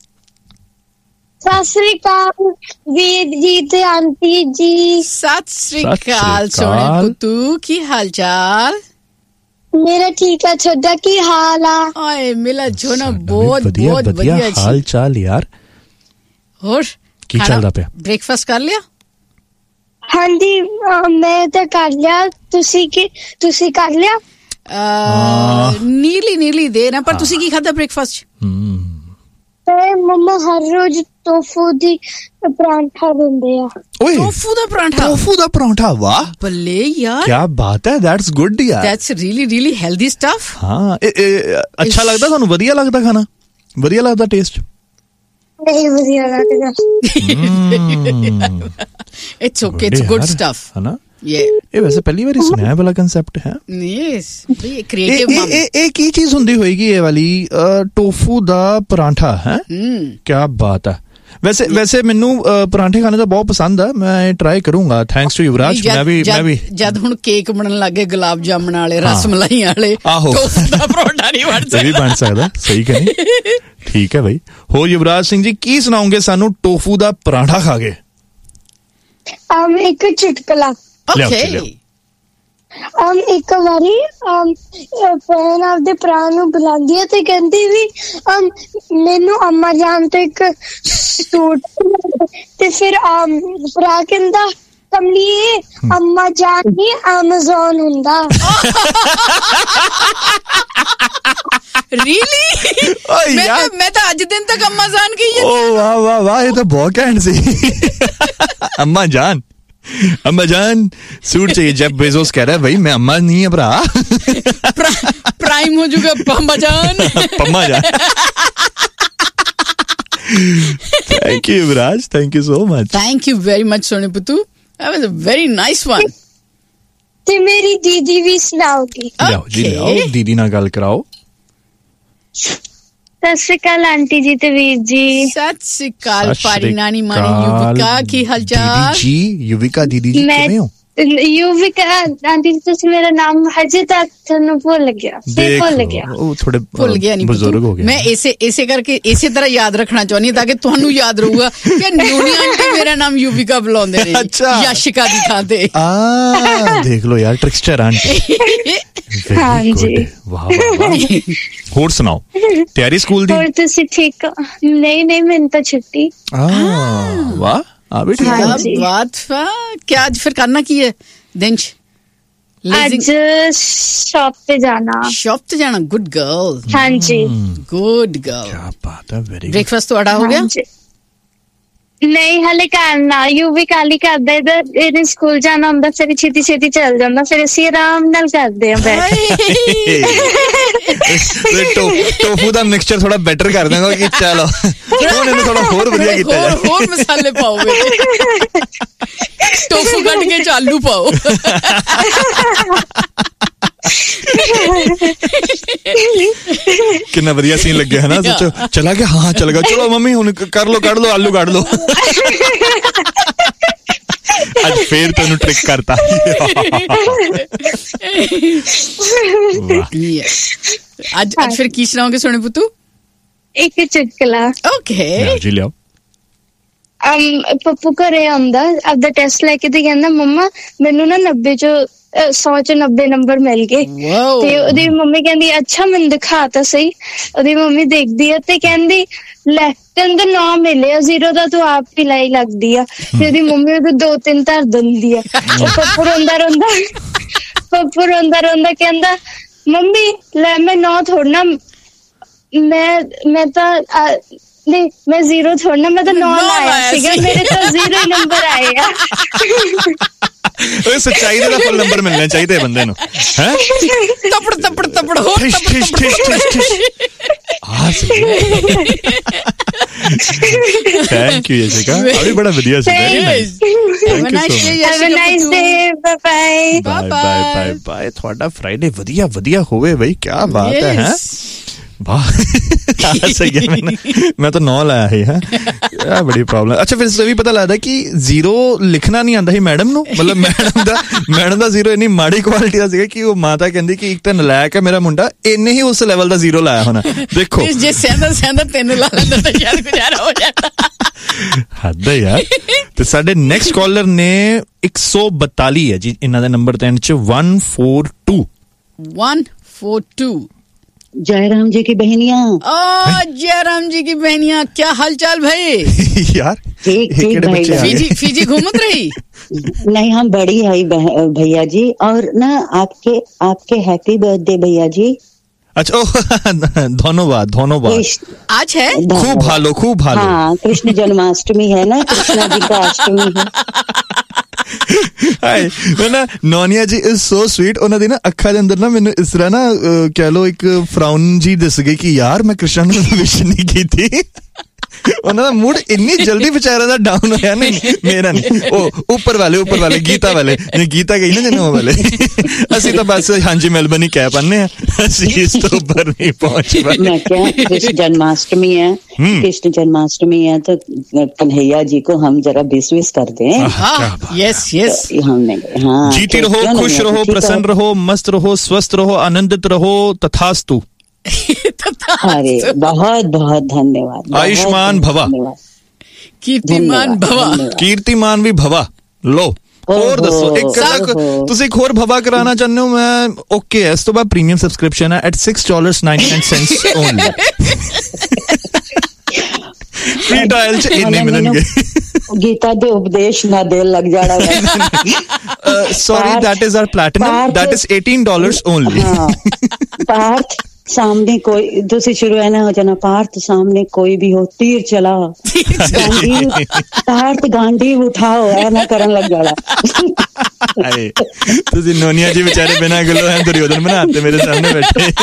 सत श्री अकाल वीर जी ते आंटी जी। सत श्री अकाल सोने पुत्तू, की हाल चाल? मेरा ठीक है, छोटा की हाल आ? ओए मिला जो ना, बहुत बहुत बढ़िया हाल चाल यार। और की चल रहा पे? ब्रेकफास्ट कर लिया? हाँ जी, मैं तो कर लिया, तुसी की तुसी कर लिया? नीली नीली दे ना, पर तुसी की खाता ब्रेकफास्ट? मम्मा हर रोज टोफू दी परांठा दिंदे आ। टोफू दा परांठा? टोफू दा परांठा, वाह बल्ले यार, क्या बात है, दैट्स गुड यार, that's really really healthy stuff. हाँ, ए, ए, अच्छा लगदा थानू? वधिया लगदा खाना? वधिया लगदा टेस्ट? नहीं वधिया लगदा। It's okay, it's good stuff है ना। ये ਇਹ ਵੈਸੇ ਪਹਿਲੀ ਵਾਰੀ ਸੁਣਿਆ ਵਾਲਾ ਕਨਸੈਪਟ ਹੈ। ਯੈਸ, ਇਹ ਕ੍ਰੀਏਟਿਵ ਮਮ। ਇਹ ਇਹ ਕੀ ਚੀਜ਼ ਹੁੰਦੀ ਹੋਏਗੀ ਇਹ ਵਾਲੀ ਟੋਫੂ ਦਾ ਪਰਾਂਠਾ ਹੈ? ਕੀ ਬਾਤ ਹੈ। ਵੈਸੇ ਵੈਸੇ ਮੈਨੂੰ ਪਰਾਂਠੇ ਖਾਣੇ ਦਾ ਬਹੁਤ ਪਸੰਦ ਆ, ਮੈਂ ਟਰਾਈ ਕਰੂੰਗਾ। ਥੈਂਕਸ ਟੂ ਯੁਵਰਾਜ। ਮੈਂ ਵੀ ਮੈਂ ਵੀ ਜਦ ਹੁਣ ਕੇਕ ਬਣਨ ਲੱਗੇ, ਗੁਲਾਬ ਜਾਮਣ ਵਾਲੇ, ਰਸ ਮਲਾਈ ਵਾਲੇ, ਟੋਫੂ ਦਾ ਪਰੌਂਠਾ ਨਹੀਂ ਬਣ ਸਕਦਾ। ਇਹ ਵੀ ਬਣ ਸਕਦਾ, ਸਹੀ ਕਹਿੰਦੇ। ਠੀਕ ਹੈ ਭਾਈ। ਹੋਰ ਯੁਵਰਾਜ ਸਿੰਘ ਜੀ ਕੀ ਸੁਣਾਓਗੇ ਸਾਨੂੰ ਟੋਫੂ ਦਾ ਪਰਾਂਠਾ ਖਾ ਕੇ? um ਇੱਕ ਚੁਟਕਲਾ। Okay. um ਇੱਕ ਵਾਰੀ um ਭੈਣ ਆਪਦੇ ਭਰਾ ਨੂੰ ਬੁਲਾਉਂਦੀ ਹੈ ਤੇ ਕਹਿੰਦੀ ਵੀ um ਮੈਨੂੰ ਅੰਮਾ ਜਾਨ ਤੋਂ ਇੱਕ ਸੂਟ, ਤੇ ਫਿਰ um ਭਰਾ ਕਹਿੰਦਾ ਕਮਲੀਏ ਅੰਮਾ ਜਾਨ ਹੀ ਐਮਾਜ਼ਨ ਹੁੰਦਾ। ਰੀਲੀ? ਮੈਂ ਤਾਂ ਮੈਂ ਤਾਂ ਅੱਜ ਦਿਨ ਤੱਕ ਅੰਮਾ ਜਾਨ ਕਹੀ ਹੈ। ਓ ਵਾਹ ਵਾਹ ਵਾਹ, ਇਹ ਤਾਂ ਬਹੁਤ ਘੈਂਟ ਸੀ। ਅੰਮਾ ਜਾਨ, अम्मा जान सूट चाहिए। जेफ बेजोस कह रहा है भाई मैं अम्मा नहीं है भरा। प्राइम हो चुका पम्मा जान। पम्मा जान। Thank you Yuvraj, thank you so much. Thank you very much सोने पुत्तू, that was a very nice one. ते मेरी दीदी भी सुनाओगी। लाओ जी लाओ, दीदी ना गल कराओ। सत श्री अकाल आंटी जी ते वीर जी। सत श्री अकाल पारी नानी मानी युविका, की हालचाल? दीदी जी, युविका दीदी जी किवें हो? युविका आंटी जी, तुसी मेरा नाम हजे तक ਤੁਹਾਨੂੰ ਭੁੱਲ ਗਿਆ। देख भुल गया, ਉਹ ਥੋੜੇ ਭੁੱਲ ਗਿਆ ਨਹੀਂ, ਬਜ਼ੁਰਗ ਹੋ ਗਏ। ਮੈਂ ਇਸੇ ਇਸੇ ਕਰਕੇ ਇਸੇ ਤਰ੍ਹਾਂ ਯਾਦ ਰੱਖਣਾ ਚਾਹੁੰਦੀ ਹਾਂ ਤਾਂ ਕਿ ਤੁਹਾਨੂੰ ਯਾਦ ਰਹੂਗਾ ਕਿ ਨੋਨੀ ਆਂਟੀ ਮੇਰਾ ਨਾਮ ਯੁਵਿਕਾ ਬੁਲਾਉਂਦੇ ਨੇ। ਅੱਛਾ, ਯਸ਼ਿਕਾ ਦੀ ਥਾਂ ਤੇ। ਆ ਦੇਖ ਲਓ ਯਾਰ, ਟ੍ਰਿਕਸਟਰ ਆਂਟੀ। ਹਾਂਜੀ, ਵਾਹ ਵਾਹ। ਹੋਰ ਸੁਣਾਓ, ਤਿਆਰੀ ਸਕੂਲ ਦੀ? ਹੋਰ ਤੁਸੀਂ ਠੀਕ? ਨਹੀਂ ਨਹੀਂ, ਮੈਨੂੰ ਤਾਂ ਛੁੱਟੀ। ਆ ਵਾਹ, ਆ ਵੀ ਠੀਕ ਹੈ। ਬਾਤ क्या आज फिर करना की है दिन? आज शॉप पे जाना। शॉप पे जाना, गुड गर्ल। हाँ जी, गुड गर्ल, क्या बात है, वेरी। ब्रेकफास्ट तो अड़ा हो गया? नहीं हले करना। यू भी काली करदा, इधर ਇਹਨੇ ਸਕੂਲ ਜਾਣਾ ਹੁੰਦਾ, ਫਿਰ ਛੇਤੀ ਛੇਤੀ ਚੱਲ ਜਾਂਦਾ, ਫਿਰ ਅਸੀਂ ਆਰਾਮ ਨਾਲ ਕਰਦੇ ਆਂ ਬੈਠ ਕੇ। ਟੋਫੂ ਦਾ ਮਿਕਸਚਰ ਥੋੜਾ ਬੈਟਰ ਕਰ ਦਾਂਗਾ ਕਿ ਚਲੋ ਹੁਣ ਇਹਨੂੰ ਥੋੜਾ ਹੋਰ ਵਧੀਆ ਕੀਤਾ ਜਾਏ, ਹੋਰ ਮਸਾਲੇ ਪਾਓ ਵਿੱਚ, ਟੋਫੂ ਕੱਢ ਕੇ ਆਲੂ ਪਾਓ। ਕਿੰਨਾ ਵਧੀਆ ਸੀਨ ਲੱਗਿਆ ਹੈ ਨਾ। ਸੋਚੋ ਚਲਾ ਗਿਆ, ਹਾਂ ਚਲ ਗਿਆ, ਚਲੋ ਮੰਮੀ ਹੁਣ ਕਰ ਲੋ, ਕੱਢ ਲੋ, ਆਲੂ ਕੱਢ ਲੋ। ਅੱਜ ਫੇਰ ਤੈਨੂੰ ਟ੍ਰਿਕ ਕਰਤਾ। ਅੱਜ ਅੱਜ ਫਿਰ ਕੀ ਸੁਣਾਓਗੇ ਸੋਨੇ ਪੁੱਤੂ? ਇੱਕ ਚੁਟਕਲਾ। ਓਕੇ ਜੀ ਲਿਆਓ। um ਪੱਪੂ ਘਰੇ ਆਉਂਦਾ, ਆਪਦਾ ਟੈਸਟ ਲੈ ਕੇ ਤੇ ਕਹਿੰਦਾ ਮੰਮਾ ਮੈਨੂੰ ਨਾ ਨੱਬੇ ਚੋਂ ਸੌ ਚ ਨੱਬੇ ਨੰਬਰ ਮਿਲ ਗਏ। ਤੇ ਉਹਦੀ ਮੰਮੀ ਕਹਿੰਦੀ ਅੱਛਾ ਮੈਨੂੰ ਦਿਖਾ ਤਾਂ ਸਹੀ। ਉਹਦੀ ਮੰਮੀ ਦੇਖਦੀ ਆ ਤੇ ਕਹਿੰਦੀ ਲੈ ਤੈਨੂੰ ਤਾਂ ਨੌ ਮਿਲੇ ਆ, ਜ਼ੀਰੋ ਦਾ ਤੂੰ ਆਪ ਪਿਲਾਈ ਲੱਗਦੀ ਆ। ਤੇ ਉਹਦੀ ਮੰਮੀ ਉਹਦੇ ਦੋ ਤਿੰਨ ਧਰ ਦਿੰਦੀ ਆ। ਉਹ ਪੱਪੂ ਰੋਂਦਾ ਰੋਂਦਾ ਪੱਪੂ ਰੋਂਦਾ ਰੋਂਦਾ ਕਹਿੰਦਾ ਮੰਮੀ ਲੈ ਮੈਂ ਨੌ ਥੋੜਨਾ, ਮੈਂ ਮੈਂ ਤਾਂ ਨਹੀਂ ਮੈਂ ਜ਼ੀਰੋ ਥੋੜਨਾ, ਮੈਂ ਤਾਂ ਨੌ ਲਾਇਆ ਸੀਗਾ, ਮੇਰੇ ਤਾਂ ਜ਼ੀਰੋ ਹੀ ਨੰਬਰ ਆਏ ਆ। ਓਏ ਸੱਚਾਈ ਦਾ ਫੁੱਲ ਨੰਬਰ ਮਿਲਣੇ ਚਾਹੀਦੇ ਬੰਦੇ ਨੂੰ ਹੈ। ਤਪੜ ਤਪੜ ਤਪੜ ਹੋ ਥੈਂਕ ਯੂ ਜਸਿਕਾ, ਆ ਵੀ ਬੜਾ ਵਧੀਆ ਸੀ। Very nice, have a nice day, have a nice day, bye bye bye bye bye. ਤੁਹਾਡਾ ਫਰਾਈਡੇ ਵਧੀਆ ਵਧੀਆ ਹੋਵੇ ਬਈ, ਕੀ ਬਾਤ ਹੈ। ਹੈ ਵਾਹ ਸਹੀ ਹੈ। ਮੈਂ ਤਾਂ ਨੌ ਲਾਇਆ ਸੀ ਹੈ, ਇਹ ਬੜੀ ਪ੍ਰੋਬਲਮ। ਅੱਛਾ ਫਿਰ ਇਹ ਵੀ ਪਤਾ ਲੱਗਦਾ ਕਿ ਜ਼ੀਰੋ ਲਿਖਣਾ ਨਹੀਂ ਆਉਂਦਾ ਸੀ ਮੈਡਮ ਨੂੰ, ਮਤਲਬ ਮੈਡਮ ਦਾ ਮੈਡਮ ਦਾ ਜ਼ੀਰੋ ਇੰਨੀ ਮਾੜੀ ਕੁਆਲਿਟੀ ਦਾ ਸੀਗਾ ਕਿ ਉਹ ਮਾਤਾ ਕਹਿੰਦੀ ਕਿ ਇੱਕ ਤਾਂ ਨਲਾਇਕ ਹੈ ਮੇਰਾ ਮੁੰਡਾ, ਇੰਨੇ ਹੀ ਉਸ ਲੈਵਲ ਦਾ ਜ਼ੀਰੋ ਲਾਇਆ ਹੋਣਾ। ਦੇਖੋ ਜੇ ਸੈਂਦਾ ਸੈਂਦਾ ਤਿੰਨ ਲਾ ਲੈਂਦਾ ਤਾਂ ਸ਼ਾਇਦ ਗੁਜ਼ਾਰਾ ਹੋ ਜਾਂਦਾ। ਹੱਦ ਹੈ ਯਾਰ। ਤੇ ਸਾਡੇ ਨੈਕਸਟ ਕਾਲਰ ਨੇ ਇੱਕ ਸੌ ਬਤਾਲੀ ਹੈ ਜੀ, ਇਹਨਾਂ ਦਾ ਨੰਬਰ ਤੇ ਐਂਡ ਚ one four to one four to. Jairam जी की बहनियां। ओ जयराम जी की बहनियां, क्या हाल चाल भाई? यार ठीक ठीक भाई। फीजी फीजी घूमत रही? नहीं हम बड़ी आई भैया जी, और ना आपके आपके हैप्पी बर्थडे भैया जी। अच्छा धन्यवाद धन्यवाद। आज है खूब भालो खूब भालो। हाँ कृष्ण जन्माष्टमी है ना, कृष्णा जी का अष्टमी है। ਹਾਏ ਨਾ ਨੋਨੀਆ ਜੀ ਇਜ਼ ਸੋ ਸਵੀਟ। ਉਹਨਾਂ ਦੀ ਨਾ ਅੱਖਾਂ ਦੇ ਅੰਦਰ ਨਾ ਮੈਨੂੰ ਇਸ ਤਰ੍ਹਾਂ ਨਾ ਕਹਿ ਲੋ ਇੱਕ ਫਰਾਊਨ ਜੀ ਦਿਸ ਗਈ ਕਿ ਯਾਰ ਮੈਂ ਕ੍ਰਿਸ਼ਨ ਨੂੰ ਵਿਸ਼ ਨਹੀਂ ਕੀਤੀ। ਉਹਨਾਂ ਦਾ ਮੂਡ ਇੰਨੀ ਜਲਦੀ ਵਿਚਾਰਾ ਦਾ ਡਾਊਨ ਹੋਇਆ। ਨਹੀਂ ਮੇਰਾ ਨਹੀਂ, ਉਹ ਉੱਪਰ ਵਾਲੇ ਉੱਪਰ ਵਾਲੇ ਗੀਤਾ ਵਾਲੇ, ਜੇ ਗੀਤਾ ਗਈ ਨਾ ਜਿਹਨੂੰ ਉਹ ਵਾਲੇ। ਅਸੀਂ ਤਾਂ ਬਸ ਹਾਂਜੀ ਮੈਲਬਨ ਹੀ ਕਹਿ ਪਾਉਂਦੇ ਹਾਂ, ਅਸੀਂ ਇਸ ਤੋਂ ਉੱਪਰ ਨਹੀਂ ਪਹੁੰਚ ਪਾਏ। मैं क्या कृष्ण जन्माष्टमी है, कृष्ण जन्माष्टमी है तो कन्हैया जी को हम जरा विश विश कर दें। यस यस हमने हाँ जीती रहो, खुश रहो, प्रसन्न रहो, मस्त रहो, स्वस्थ रहो, आनंदित रहो, तथास्तु। अरे बहुत बहुत धन्यवाद। आयुष्मान भवा, कीर्तिमान भवा, कीर्तिमान भी भवा। लो ਹੋਰ ਦੱਸੋ ਇੱਕ ਤੱਕ ਤੁਸੀਂ ਇੱਕ ਹੋਰ ਭਵਾ ਕਰਾਉਣਾ ਚਾਹੁੰਦੇ ਹੋ? ਮੈਂ ਓਕੇ ਹੈ। ਇਸ ਤੋਂ ਬਾਅਦ ਪ੍ਰੀਮੀਅਮ ਸਬਸਕ੍ਰਿਪਸ਼ਨ ਹੈ at six dollars ninety nine cents only. Free trial ਚ ਇੰਨੇ ਮਿਲਣਗੇ। गीता दे उपदेश ना देन लग जाना। Sorry that is our platinum, that is eighteen dollars only. Partha सामने कोई दूसरी शुरू है ना हो जाना, पार्थ सामने कोई भी हो तीर चला, गांधी पार्थ गांधी उठाओ है ना करन लग जाना। ਤੁਸੀਂ ਨੋਨੀਆ ਜੀ ਵਿਚਾਰੇ ਬਿਨਾਂ ਗੱਲੋਂ ਹੈ ਦੁਰਯੋਧਨ ਬਣਾਤੇ ਮੇਰੇ ਸਾਹਮਣੇ ਬੈਠੇ।